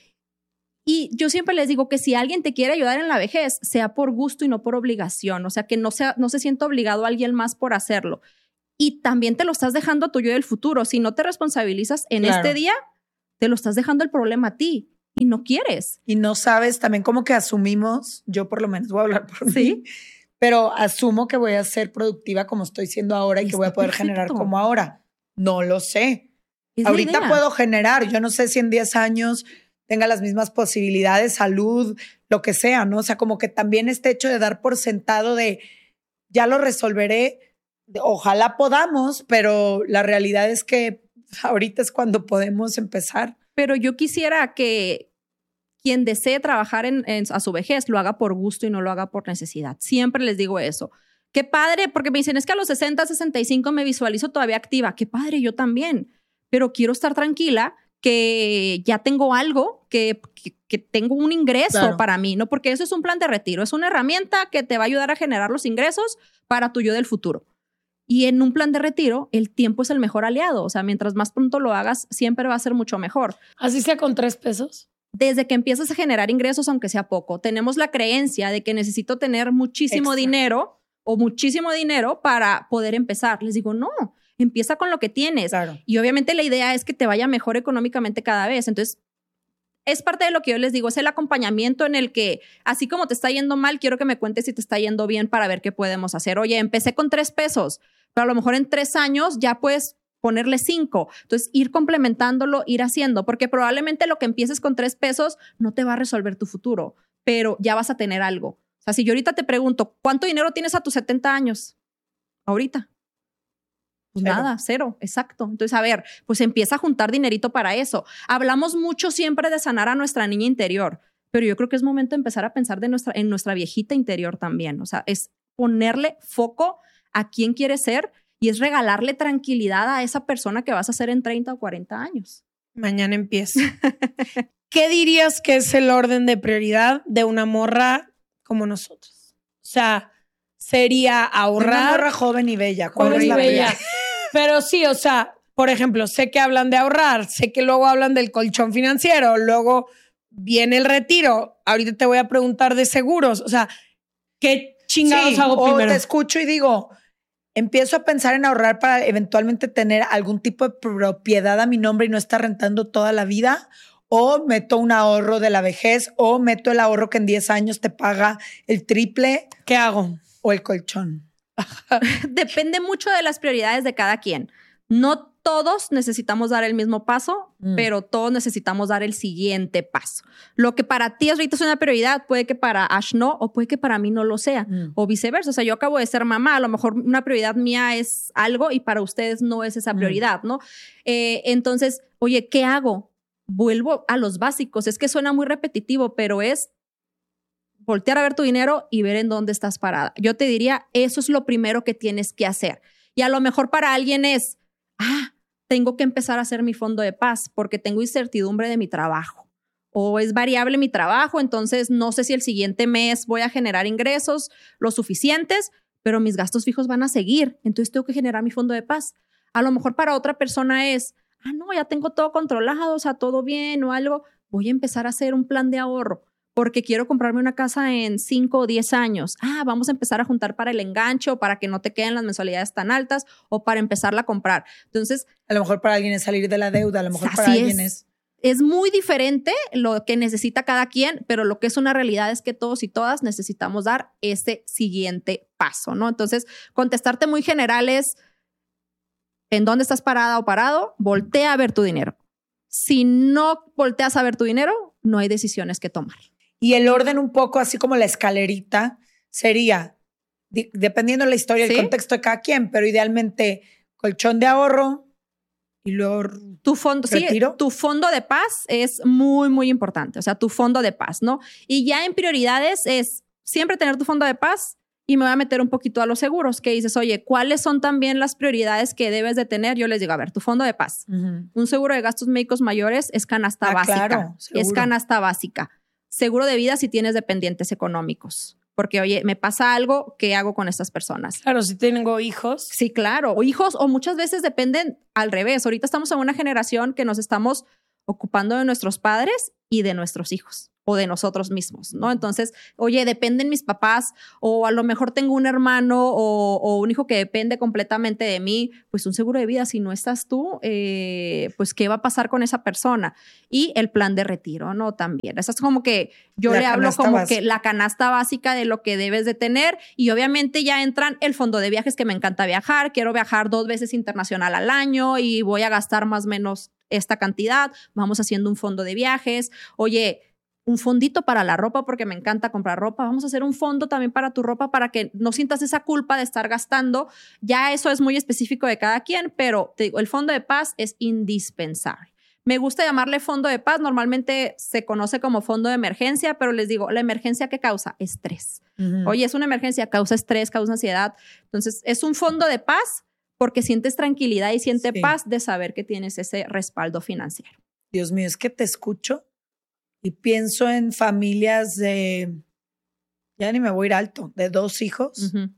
Y yo siempre les digo que si alguien te quiere ayudar en la vejez, sea por gusto y no por obligación. O sea, que no, sea, no se sienta obligado a alguien más por hacerlo. y también te lo estás dejando a tu yo del futuro. Si no te responsabilizas en Claro. este día, te lo estás dejando el problema a ti y no quieres. Y no sabes, también como que asumimos, yo por lo menos voy a hablar por Sí. mí, pero asumo que voy a ser productiva como estoy siendo ahora y que Está voy a poder perfecto. generar como ahora. No lo sé. Es la Ahorita idea. puedo generar, yo no sé si en diez años tenga las mismas posibilidades, salud, lo que sea, ¿no? O sea, como que también este hecho de dar por sentado de ya lo resolveré, ojalá podamos, pero la realidad es que ahorita es cuando podemos empezar. Pero yo quisiera que quien desee trabajar en, en- a su vejez lo haga por gusto y no lo haga por necesidad. Siempre les digo eso. Qué padre, porque me dicen, es que a los sesenta, sesenta y cinco me visualizo todavía activa. Qué padre, yo también. Pero quiero estar tranquila que ya tengo algo, que, que, que tengo un ingreso Claro. para mí, ¿no? Porque eso es un plan de retiro. Es una herramienta que te va a ayudar a generar los ingresos para tu yo del futuro. Y en un plan de retiro, el tiempo es el mejor aliado. O sea, mientras más pronto lo hagas, siempre va a ser mucho mejor. Así sea con tres pesos. Desde que empiezas a generar ingresos, aunque sea poco, tenemos la creencia de que necesito tener muchísimo Extra. dinero o muchísimo dinero para poder empezar. Les digo, no, empieza con lo que tienes. Claro. Y obviamente la idea es que te vaya mejor económicamente cada vez. Entonces, es parte de lo que yo les digo, es el acompañamiento en el que, así como te está yendo mal, quiero que me cuentes si te está yendo bien para ver qué podemos hacer. Oye, empecé con tres pesos, pero a lo mejor en tres años ya puedes ponerle cinco. Entonces, ir complementándolo, ir haciendo, porque probablemente lo que empieces con tres pesos no te va a resolver tu futuro, pero ya vas a tener algo. O sea, si yo ahorita te pregunto, ¿cuánto dinero tienes a tus setenta años? Ahorita. Pues Cero. nada, cero, exacto. Entonces, a ver, pues empieza a juntar dinerito para eso. Hablamos mucho siempre de sanar a nuestra niña interior, pero yo creo que es momento de empezar a pensar de nuestra, en nuestra viejita interior también. O sea, es ponerle foco a quién quieres ser y es regalarle tranquilidad a esa persona que vas a ser en treinta o cuarenta años. Mañana empieza. ¿Qué dirías que es el orden de prioridad de una morra como nosotros? O sea, sería ahorrar. Una morra joven y bella. ¿Cuál Joven es y la bella. bella? Pero sí, o sea, por ejemplo, sé que hablan de ahorrar, sé que luego hablan del colchón financiero, luego viene el retiro. Ahorita te voy a preguntar de seguros. O sea, ¿qué chingados Sí, hago o primero? te escucho y digo, empiezo a pensar en ahorrar para eventualmente tener algún tipo de propiedad a mi nombre y no estar rentando toda la vida, o meto un ahorro de la vejez, o meto el ahorro que en diez años te paga el triple, ¿Qué hago? o el colchón. Depende mucho de las prioridades de cada quien. No todos necesitamos dar el mismo paso, Mm. pero todos necesitamos dar el siguiente paso. Lo que para ti ahorita es una prioridad, puede que para Ash no, o puede que para mí no lo sea, Mm. o viceversa. O sea, yo acabo de ser mamá, a lo mejor una prioridad mía es algo y para ustedes no es esa Mm. prioridad, ¿no? Eh, entonces, oye, ¿qué hago? Vuelvo a los básicos. Es que suena muy repetitivo, pero es voltear a ver tu dinero y ver en dónde estás parada. Yo te diría, eso es lo primero que tienes que hacer. Y a lo mejor para alguien es, ah, tengo que empezar a hacer mi fondo de paz porque tengo incertidumbre de mi trabajo. O es variable mi trabajo, entonces no sé si el siguiente mes voy a generar ingresos lo suficientes, pero mis gastos fijos van a seguir. Entonces tengo que generar mi fondo de paz. A lo mejor para otra persona es, ah, no, ya tengo todo controlado, o sea, todo bien o algo. Voy a empezar a hacer un plan de ahorro porque quiero comprarme una casa en cinco o diez años. Ah, vamos a empezar a juntar para el enganche o para que no te queden las mensualidades tan altas o para empezarla a comprar. Entonces, A lo mejor para alguien es salir de la deuda, a lo mejor Así para alguien es. es... es muy diferente lo que necesita cada quien, pero lo que es una realidad es que todos y todas necesitamos dar ese siguiente paso, ¿no? Entonces, contestarte muy general es, ¿en dónde estás parada o parado? Voltea a ver tu dinero. Si no volteas a ver tu dinero, no hay decisiones que tomar. Y el orden un poco, así como la escalerita, sería, di- dependiendo de la historia, ¿Sí? el contexto de cada quien, pero idealmente colchón de ahorro y luego... Tu fondo, sí, ¿Retiro? tu fondo de paz es muy, muy importante. O sea, tu fondo de paz, ¿no? Y ya en prioridades es siempre tener tu fondo de paz y me voy a meter un poquito a los seguros, que dices, oye, ¿cuáles son también las prioridades que debes de tener? Yo les digo, a ver, tu fondo de paz. Ujú. Un seguro de gastos médicos mayores es canasta Ah, básica. claro, seguro. Es canasta básica. Seguro de vida si tienes dependientes económicos. Porque, oye, me pasa algo, ¿qué hago con estas personas? Claro, si tengo hijos. Sí, claro. O hijos, o muchas veces dependen al revés. Ahorita estamos en una generación que nos estamos ocupando de nuestros padres y de nuestros hijos. o de nosotros mismos, ¿no? Entonces, oye, dependen mis papás o a lo mejor tengo un hermano o, o un hijo que depende completamente de mí, pues un seguro de vida, si no estás tú, eh, pues ¿qué va a pasar con esa persona? Y el plan de retiro, ¿no? También. Eso es como que yo La le hablo canasta como básica. que la canasta básica de lo que debes de tener y obviamente ya entran el fondo de viajes, que me encanta viajar, quiero viajar dos veces internacional al año y voy a gastar más o menos esta cantidad, vamos haciendo un fondo de viajes, oye, un fondito para la ropa porque me encanta comprar ropa. Vamos a hacer un fondo también para tu ropa para que no sientas esa culpa de estar gastando. Ya eso es muy específico de cada quien, pero te digo, el fondo de paz es indispensable. Me gusta llamarle fondo de paz. Normalmente se conoce como fondo de emergencia, pero les digo, ¿la emergencia qué causa? Estrés. Uh-huh. Oye, es una emergencia, causa estrés, causa ansiedad. Entonces, es un fondo de paz porque sientes tranquilidad y sientes Sí. paz de saber que tienes ese respaldo financiero. Dios mío, es que te escucho y pienso en familias de, ya ni me voy a ir alto, de dos hijos Uh-huh.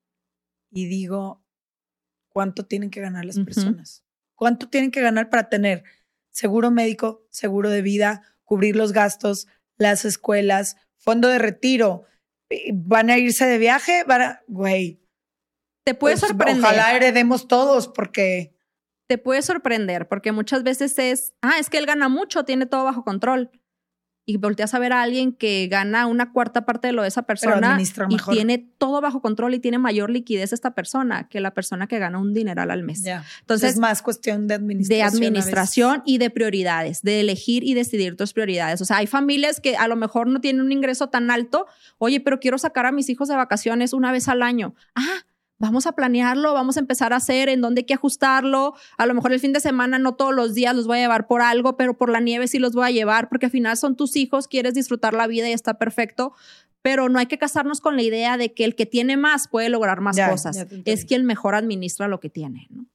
y digo, ¿cuánto tienen que ganar las Ujú. personas? ¿Cuánto tienen que ganar para tener seguro médico, seguro de vida, cubrir los gastos, las escuelas, fondo de retiro? ¿Van a irse de viaje? Van a, güey, Te puede pues, sorprender. ojalá heredemos todos porque... Te puede sorprender porque muchas veces es, ah, es que él gana mucho, tiene todo bajo control. Y volteas a ver a alguien que gana una cuarta parte de lo de esa persona administra y mejor. tiene todo bajo control y tiene mayor liquidez esta persona que la persona que gana un dineral al mes. Ya. Entonces, es más cuestión de administración. de a veces. administración y de prioridades, de elegir y decidir tus prioridades. O sea, hay familias que a lo mejor no tienen un ingreso tan alto. Oye, pero quiero sacar a mis hijos de vacaciones una vez al año. Ah, vamos a planearlo, vamos a empezar a hacer en dónde hay que ajustarlo. A lo mejor el fin de semana no todos los días los voy a llevar por algo, pero por la nieve sí los voy a llevar porque al final son tus hijos, quieres disfrutar la vida y está perfecto. Pero no hay que casarnos con la idea de que el que tiene más puede lograr más Ya, cosas. ya te entendí. Es quien mejor administra lo que tiene, ¿no?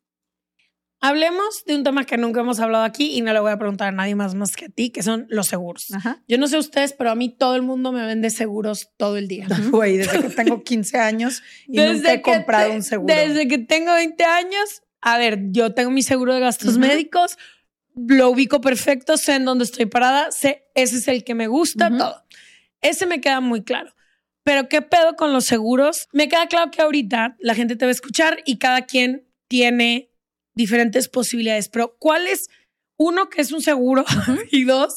Hablemos de un tema que nunca hemos hablado aquí y no le voy a preguntar a nadie más más que a ti, que son los seguros. Ajá. Yo no sé ustedes, pero a mí todo el mundo me vende seguros todo el día. Güey, desde que tengo quince años y nunca he que comprado te- un seguro. Desde que tengo veinte años, a ver, yo tengo mi seguro de gastos Ujú. médicos, lo ubico perfecto, sé en dónde estoy parada, sé, ese es el que me gusta, Ujú. todo. Ese me queda muy claro. Pero ¿qué pedo con los seguros? Me queda claro que ahorita la gente te va a escuchar y cada quien tiene diferentes posibilidades. Pero ¿cuál es, uno, qué es un seguro? Y dos,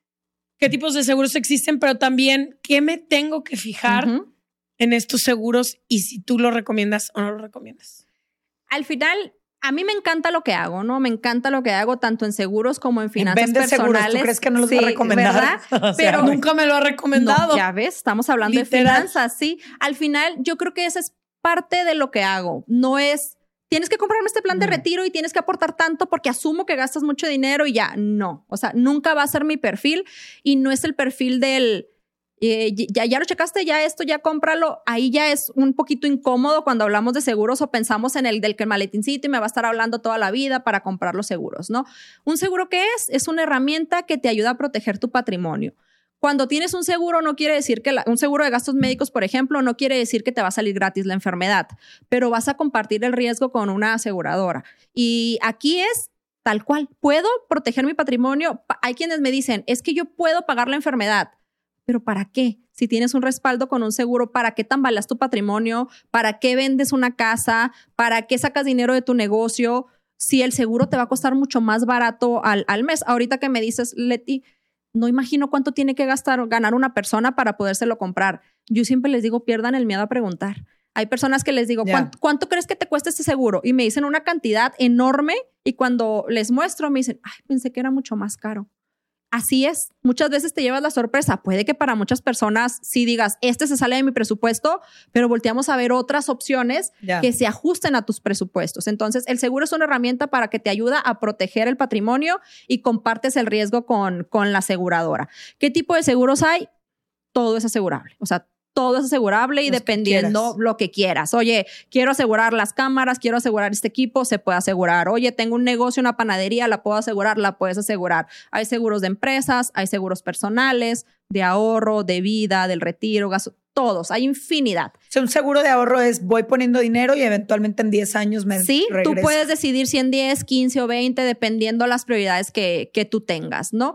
¿qué tipos de seguros existen? Pero también, ¿qué me tengo que fijar Ujú. en estos seguros y si tú lo recomiendas o no lo recomiendas? Al final, a mí me encanta lo que hago, ¿no? Me encanta lo que hago tanto en seguros como en finanzas Vende seguros, personales. ¿tú crees que no los va a Sí, recomendar? ¿verdad? O sea, Pero Nunca me lo ha recomendado. no, ya ves, estamos hablando Literal. de finanzas, sí. Al final, yo creo que esa es parte de lo que hago. No es, tienes que comprarme este plan de Mm. retiro y tienes que aportar tanto porque asumo que gastas mucho dinero y ya. No, o sea, nunca va a ser mi perfil y no es el perfil del... Eh, ya, ya lo checaste, ya esto, ya cómpralo. Ahí ya es un poquito incómodo cuando hablamos de seguros o pensamos en el del que el maletincito y me va a estar hablando toda la vida para comprar los seguros, ¿no? ¿Un seguro qué es? Es una herramienta que te ayuda a proteger tu patrimonio. Cuando tienes un seguro, no quiere decir que la, un seguro de gastos médicos, por ejemplo, no quiere decir que te va a salir gratis la enfermedad, pero vas a compartir el riesgo con una aseguradora. Y aquí es tal cual. ¿Puedo proteger mi patrimonio? Pa- Hay quienes me dicen, es que yo puedo pagar la enfermedad. ¿Pero para qué? Si tienes un respaldo con un seguro, ¿para qué tambaleas tu patrimonio? ¿Para qué vendes una casa? ¿Para qué sacas dinero de tu negocio? Si el seguro te va a costar mucho más barato al, al mes. Ahorita que me dices, Leti, no imagino cuánto tiene que gastar, ganar una persona para podérselo comprar. Yo siempre les digo, pierdan el miedo a preguntar. Hay personas que les digo, Ya. ¿cuánto, ¿cuánto crees que te cuesta este seguro? Y me dicen una cantidad enorme y cuando les muestro me dicen, ay, pensé que era mucho más caro. Así es. Muchas veces te llevas la sorpresa. Puede que para muchas personas sí digas, este se sale de mi presupuesto, pero volteamos a ver otras opciones Ya. que se ajusten a tus presupuestos. Entonces, el seguro es una herramienta para que te ayuda a proteger el patrimonio y compartes el riesgo con, con la aseguradora. ¿Qué tipo de seguros hay? Todo es asegurable. O sea, todo es asegurable y Los que dependiendo quieras. lo que quieras. Oye, quiero asegurar las cámaras, quiero asegurar este equipo, se puede asegurar. Oye, tengo un negocio, una panadería, la puedo asegurar, la puedes asegurar. Hay seguros de empresas, hay seguros personales, de ahorro, de vida, del retiro, gasto. todos, hay infinidad. O sea, un seguro de ahorro es voy poniendo dinero y eventualmente en diez años me Sí, regresa. tú puedes decidir si en diez, quince o veinte, dependiendo las prioridades que, que tú tengas, ¿no?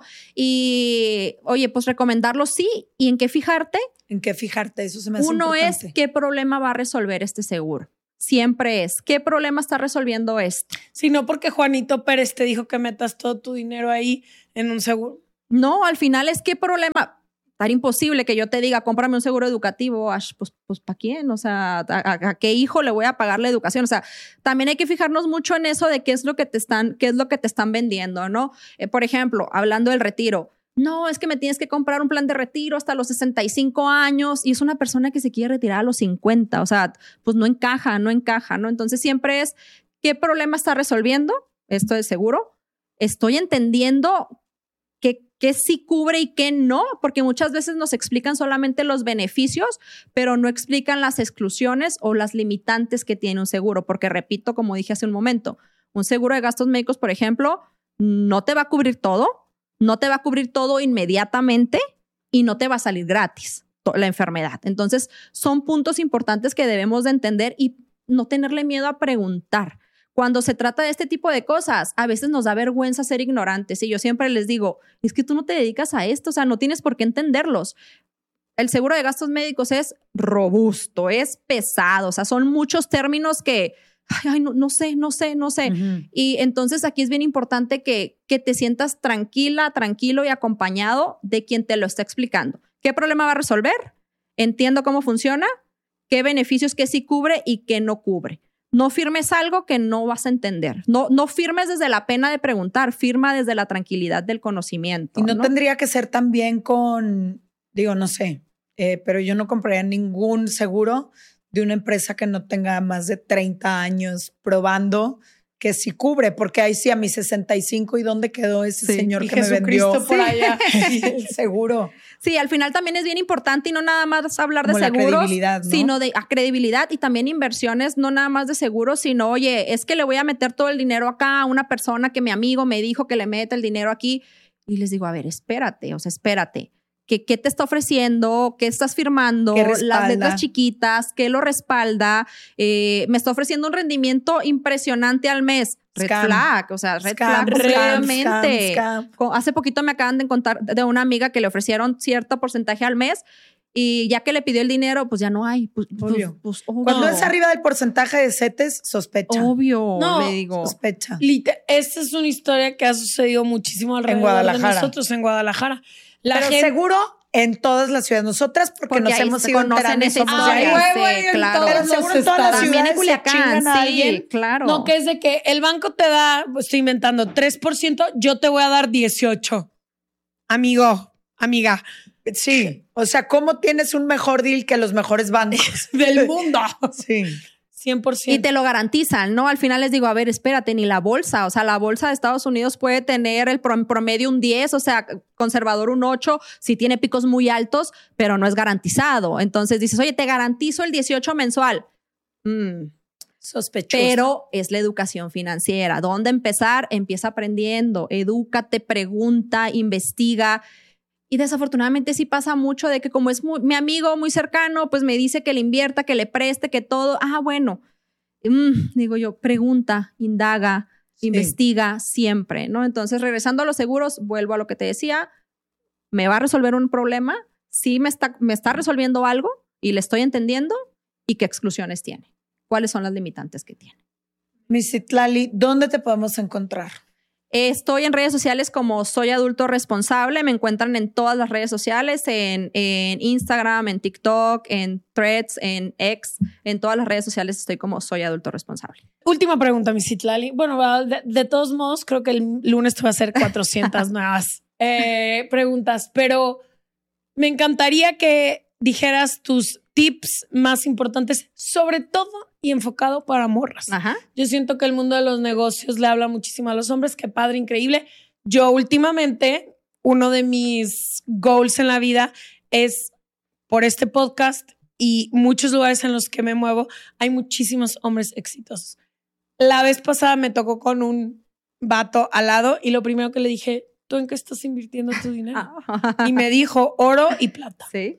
Y, oye, pues recomendarlo sí. ¿Y en qué fijarte? ¿En qué fijarte? Eso se me hace Uno importante. es qué problema va a resolver este seguro. Siempre es, ¿qué problema está resolviendo este? Si no porque Juanito Pérez te dijo que metas todo tu dinero ahí en un seguro. No, al final es qué problema. Tan imposible que yo te diga, cómprame un seguro educativo. Ash, pues, pues ¿para quién? O sea, ¿a, a, a qué hijo le voy a pagar la educación? O sea, también hay que fijarnos mucho en eso de qué es lo que te están, qué es lo que te están vendiendo, ¿no? Eh, por ejemplo, hablando del retiro. No, es que me tienes que comprar un plan de retiro hasta los sesenta y cinco años y es una persona que se quiere retirar a los cincuenta. O sea, pues no encaja, no encaja, ¿no? Entonces siempre es, ¿qué problema está resolviendo? Esto es seguro. Estoy entendiendo qué, qué sí cubre y qué no, porque muchas veces nos explican solamente los beneficios, pero no explican las exclusiones o las limitantes que tiene un seguro. Porque repito, como dije hace un momento, un seguro de gastos médicos, por ejemplo, no te va a cubrir todo. No te va a cubrir todo inmediatamente y no te va a salir gratis la enfermedad. Entonces, son puntos importantes que debemos de entender y no tenerle miedo a preguntar. Cuando se trata de este tipo de cosas, a veces nos da vergüenza ser ignorantes y yo siempre les digo, es que tú no te dedicas a esto, o sea, no tienes por qué entenderlos. El seguro de gastos médicos es robusto, es pesado, o sea, son muchos términos que... Ay, ay no, no sé, no sé, no sé. Uh-huh. Y entonces aquí es bien importante que, que te sientas tranquila, tranquilo y acompañado de quien te lo está explicando. ¿Qué problema va a resolver? Entiendo cómo funciona, qué beneficios que sí cubre y qué no cubre. No firmes algo que no vas a entender. No, no firmes desde la pena de preguntar, firma desde la tranquilidad del conocimiento. Y no, ¿no? tendría que ser también con, digo, no sé, eh, pero yo no compraría ningún seguro de una empresa que no tenga más de treinta años probando que sí cubre, porque ahí sí a mis sesenta y cinco, ¿y dónde quedó ese sí, señor que Jesucristo me vendió por allá? El seguro. Sí, al final también es bien importante y no nada más hablar Como de seguros, la credibilidad, ¿no? Sino de a credibilidad y también inversiones, no nada más de seguros, sino, oye, es que le voy a meter todo el dinero acá a una persona que mi amigo me dijo que le meta el dinero aquí. Y les digo, a ver, espérate, o sea, espérate. ¿Qué, ¿Qué te está ofreciendo? ¿Qué estás firmando? Las letras chiquitas, ¿qué lo respalda? Eh, me está ofreciendo un rendimiento impresionante al mes. Red Scam. flag, o sea, red Scam, flag completamente. scam, scam. Hace poquito me acaban de contar de una amiga que le ofrecieron cierto porcentaje al mes y ya que le pidió el dinero, pues ya no hay. Pues, obvio. Pues, pues, obvio. Cuando es arriba del porcentaje de CETES, sospecha. Obvio, no, le digo. Sospecha. Esta es una historia que ha sucedido muchísimo alrededor en Guadalajara. de nosotros en Guadalajara. La Pero gente, seguro en todas las ciudades. Nosotras porque, porque nos hemos ido enterando y somos ah, de ahí. huevo, sí, claro. Pero seguro en todas las También ciudades en Culiacán, se a sí, alguien. claro. No, que es de que el banco te da, estoy inventando, tres por ciento, yo te voy a dar dieciocho. Amigo, amiga. Sí, o sea, ¿cómo tienes un mejor deal que los mejores bancos del mundo? Sí. cien por ciento. Y te lo garantizan, ¿no? Al final les digo, a ver, espérate, ni la bolsa. O sea, la bolsa de Estados Unidos puede tener el promedio un diez, o sea, conservador un ocho, si tiene picos muy altos, pero no es garantizado. Entonces dices, oye, te garantizo el dieciocho mensual. Mm. Sospechoso. Pero es la educación financiera. ¿Dónde empezar? Empieza aprendiendo, edúcate, pregunta, investiga. Y desafortunadamente sí pasa mucho de que como es muy, mi amigo muy cercano, pues me dice que le invierta, que le preste, que todo. Ah, bueno. Mm, digo yo, pregunta, indaga, sí. investiga siempre, ¿no? Entonces, regresando a los seguros, vuelvo a lo que te decía. ¿Me va a resolver un problema? Sí, me está, me está resolviendo algo y le estoy entendiendo. ¿Y qué exclusiones tiene? ¿Cuáles son las limitantes que tiene? Miss Citlali, ¿dónde te podemos encontrar? Estoy en redes sociales como Soy Adulto Responsable. Me encuentran en todas las redes sociales, en, en Instagram, en TikTok, en Threads, en X. En todas las redes sociales estoy como Soy Adulto Responsable. Última pregunta, Miss Citlali. Bueno, de, de todos modos, creo que el lunes te va a hacer cuatrocientas nuevas eh, preguntas, pero me encantaría que dijeras tus tips más importantes, sobre todo y enfocado para morras. Ajá. Yo siento que el mundo de los negocios le habla muchísimo a los hombres. Qué padre, increíble. Yo últimamente, uno de mis goals en la vida es, por este podcast y muchos lugares en los que me muevo, hay muchísimos hombres exitosos. La vez pasada me tocó con un vato al lado y lo primero que le dije, ¿tú en qué estás invirtiendo tu dinero? Y me dijo oro y plata. Sí.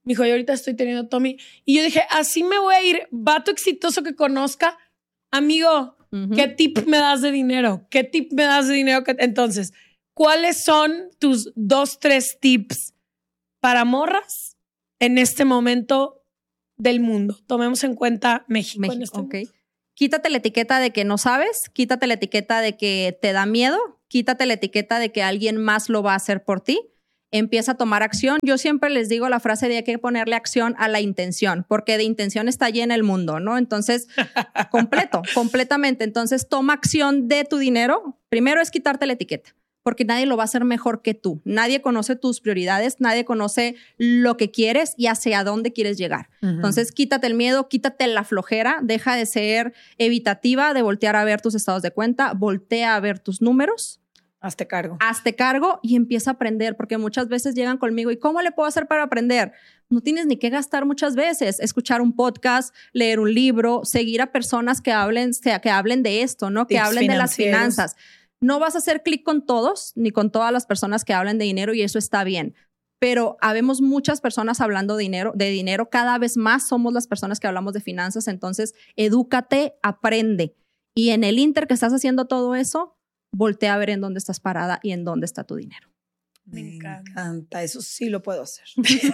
Me dijo, yo ahorita estoy teniendo Tommy. Y yo dije, así me voy a ir. Vato exitoso que conozca. Amigo, uh-huh. ¿qué tip me das de dinero? ¿Qué tip me das de dinero? Entonces, ¿cuáles son tus dos, tres tips para morras en este momento del mundo? Tomemos en cuenta México. México, en este ok. momento. Quítate la etiqueta de que no sabes, quítate la etiqueta de que te da miedo, quítate la etiqueta de que alguien más lo va a hacer por ti. Empieza a tomar acción. Yo siempre les digo la frase de hay que ponerle acción a la intención, porque de intención está llena el mundo, ¿no? Entonces, completo, completamente. Entonces, toma acción de tu dinero. Primero es quitarte la etiqueta, porque nadie lo va a hacer mejor que tú. Nadie conoce tus prioridades, nadie conoce lo que quieres y hacia dónde quieres llegar. Uh-huh. Entonces, quítate el miedo, quítate la flojera, deja de ser evitativa, de voltear a ver tus estados de cuenta, voltea a ver tus números. Hazte cargo. Hazte cargo y empieza a aprender, porque muchas veces llegan conmigo y ¿cómo le puedo hacer para aprender? No tienes ni que gastar muchas veces. Escuchar un podcast, leer un libro, seguir a personas que hablen, que hablen de esto, ¿no? Que Tips hablen de las financieros. finanzas. No vas a hacer clic con todos ni con todas las personas que hablan de dinero y eso está bien. Pero habemos muchas personas hablando de dinero, de dinero. Cada vez más somos las personas que hablamos de finanzas. Entonces, edúcate, aprende. Y en el inter que estás haciendo todo eso, voltea a ver en dónde estás parada y en dónde está tu dinero. Me encanta. Eso sí lo puedo hacer.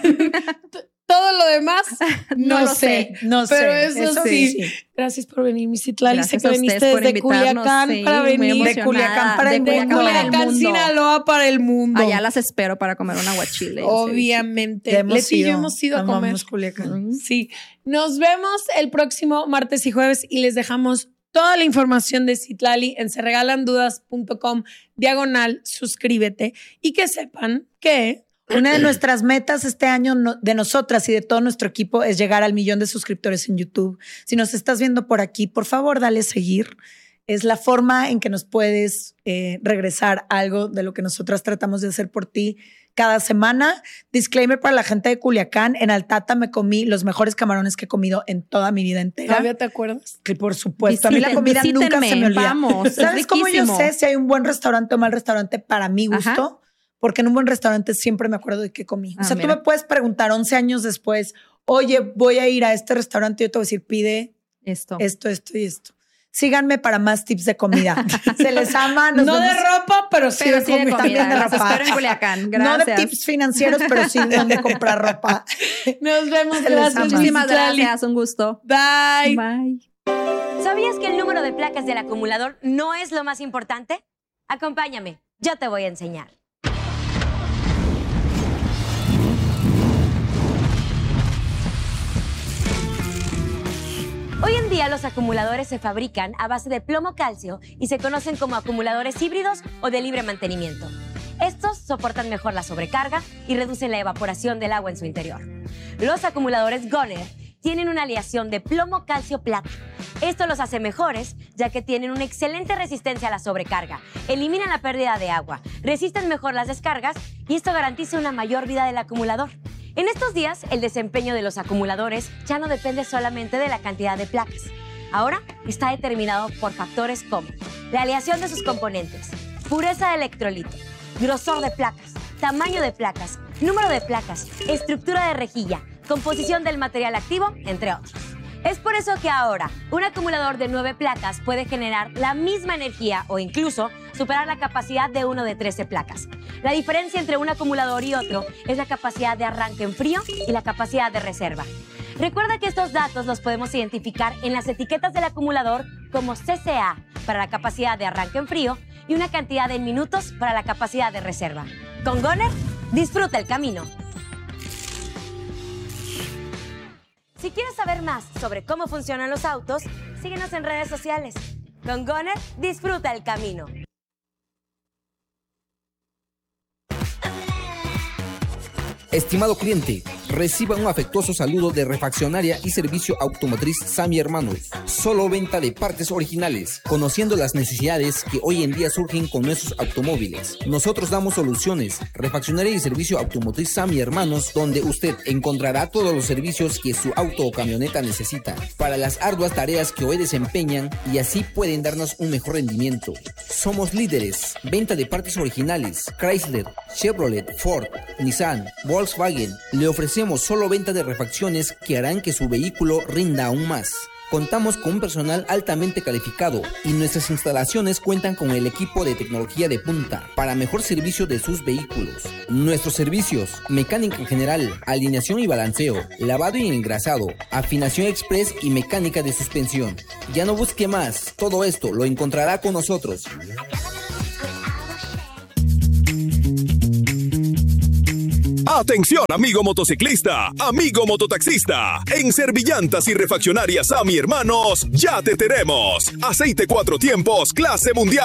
Todo lo demás, no, No lo lo sé. sé. No Pero sé. eso, sí. Gracias por venir, mi Citlali. Sé Gracias que a viniste ustedes por desde invitarnos. Culiacán Sí, para muy venir. emocionada. De Culiacán para el De mundo. Culiacán, Sinaloa para el mundo. Allá las espero para comer un aguachile. Obviamente. Ya hemos Leti y yo ido. hemos ido a comer. Amamos Culiacán. Sí. Nos vemos el próximo martes y jueves y les dejamos toda la información de Citlali en seregalandudas.com diagonal suscríbete y que sepan que una de nuestras metas este año no, de nosotras y de todo nuestro equipo es llegar al millón de suscriptores en YouTube. Si nos estás viendo por aquí, por favor, dale seguir. Es la forma en que nos puedes eh, regresar algo de lo que nosotras tratamos de hacer por ti cada semana. Disclaimer para la gente de Culiacán. En Altata me comí los mejores camarones que he comido en toda mi vida entera. ¿Todavía te acuerdas? Que por supuesto. A mí la Visiten- comida nunca visítenme, se me olvida. vamos, es ¿Sabes cómo yo riquísimo. sé si hay un buen restaurante o mal restaurante para mi gusto? Ajá. Porque en un buen restaurante siempre me acuerdo de qué comí. O Ah, sea, mira. tú me puedes preguntar once años después, oye, voy a ir a este restaurante y yo te voy a decir, pide Esto. esto, esto y esto. Síganme para más tips de comida. Se les ama. Nos No de vemos- ropa, pero sí Pero de sí de comida. También comida. de Las ropa. espero en Culiacán. No de Gracias. tips financieros, pero sí de dónde comprar ropa. Nos vemos. Se les Gracias, ama. Muchísimas Citlali. gracias. Un gusto. Bye. Bye. ¿Sabías que el número de placas del acumulador no es lo más importante? Acompáñame, yo te voy a enseñar. Hoy en día los acumuladores se fabrican a base de plomo-calcio y se conocen como acumuladores híbridos o de libre mantenimiento. Estos soportan mejor la sobrecarga y reducen la evaporación del agua en su interior. Los acumuladores Goner tienen una aleación de plomo-calcio-plata. Esto los hace mejores, ya que tienen una excelente resistencia a la sobrecarga, eliminan la pérdida de agua, resisten mejor las descargas y esto garantiza una mayor vida del acumulador. En estos días, el desempeño de los acumuladores ya no depende solamente de la cantidad de placas. Ahora está determinado por factores como la aleación de sus componentes, pureza de electrolito, grosor de placas, tamaño de placas, número de placas, estructura de rejilla, composición del material activo, entre otros. Es por eso que ahora un acumulador de nueve placas puede generar la misma energía o incluso superar la capacidad de uno de trece placas. La diferencia entre un acumulador y otro es la capacidad de arranque en frío y la capacidad de reserva. Recuerda que estos datos los podemos identificar en las etiquetas del acumulador como C C A para la capacidad de arranque en frío y una cantidad en minutos para la capacidad de reserva. Con Goner, disfruta el camino. Si quieres saber más sobre cómo funcionan los autos, síguenos en redes sociales. Con Goner, disfruta el camino. Estimado cliente, reciba un afectuoso saludo de Refaccionaria y Servicio Automotriz Sami Hermanos. Solo venta de partes originales, conociendo las necesidades que hoy en día surgen con nuestros automóviles. Nosotros damos soluciones. Refaccionaria y Servicio Automotriz Sami Hermanos, donde usted encontrará todos los servicios que su auto o camioneta necesita para las arduas tareas que hoy desempeñan y así pueden darnos un mejor rendimiento. Somos líderes. Venta de partes originales. Chrysler, Chevrolet, Ford, Nissan, Volkswagen. Le ofrecemos ofrecemos solo venta de refacciones que harán que su vehículo rinda aún más. Contamos con un personal altamente calificado y nuestras instalaciones cuentan con el equipo de tecnología de punta para mejor servicio de sus vehículos. Nuestros servicios: mecánica general, alineación y balanceo, lavado y engrasado, afinación express y mecánica de suspensión. Ya no busque más, todo esto lo encontrará con nosotros. Atención, amigo motociclista, amigo mototaxista. En Servillantas y Refaccionarias Sammy Hermanos ya te tenemos aceite cuatro tiempos clase mundial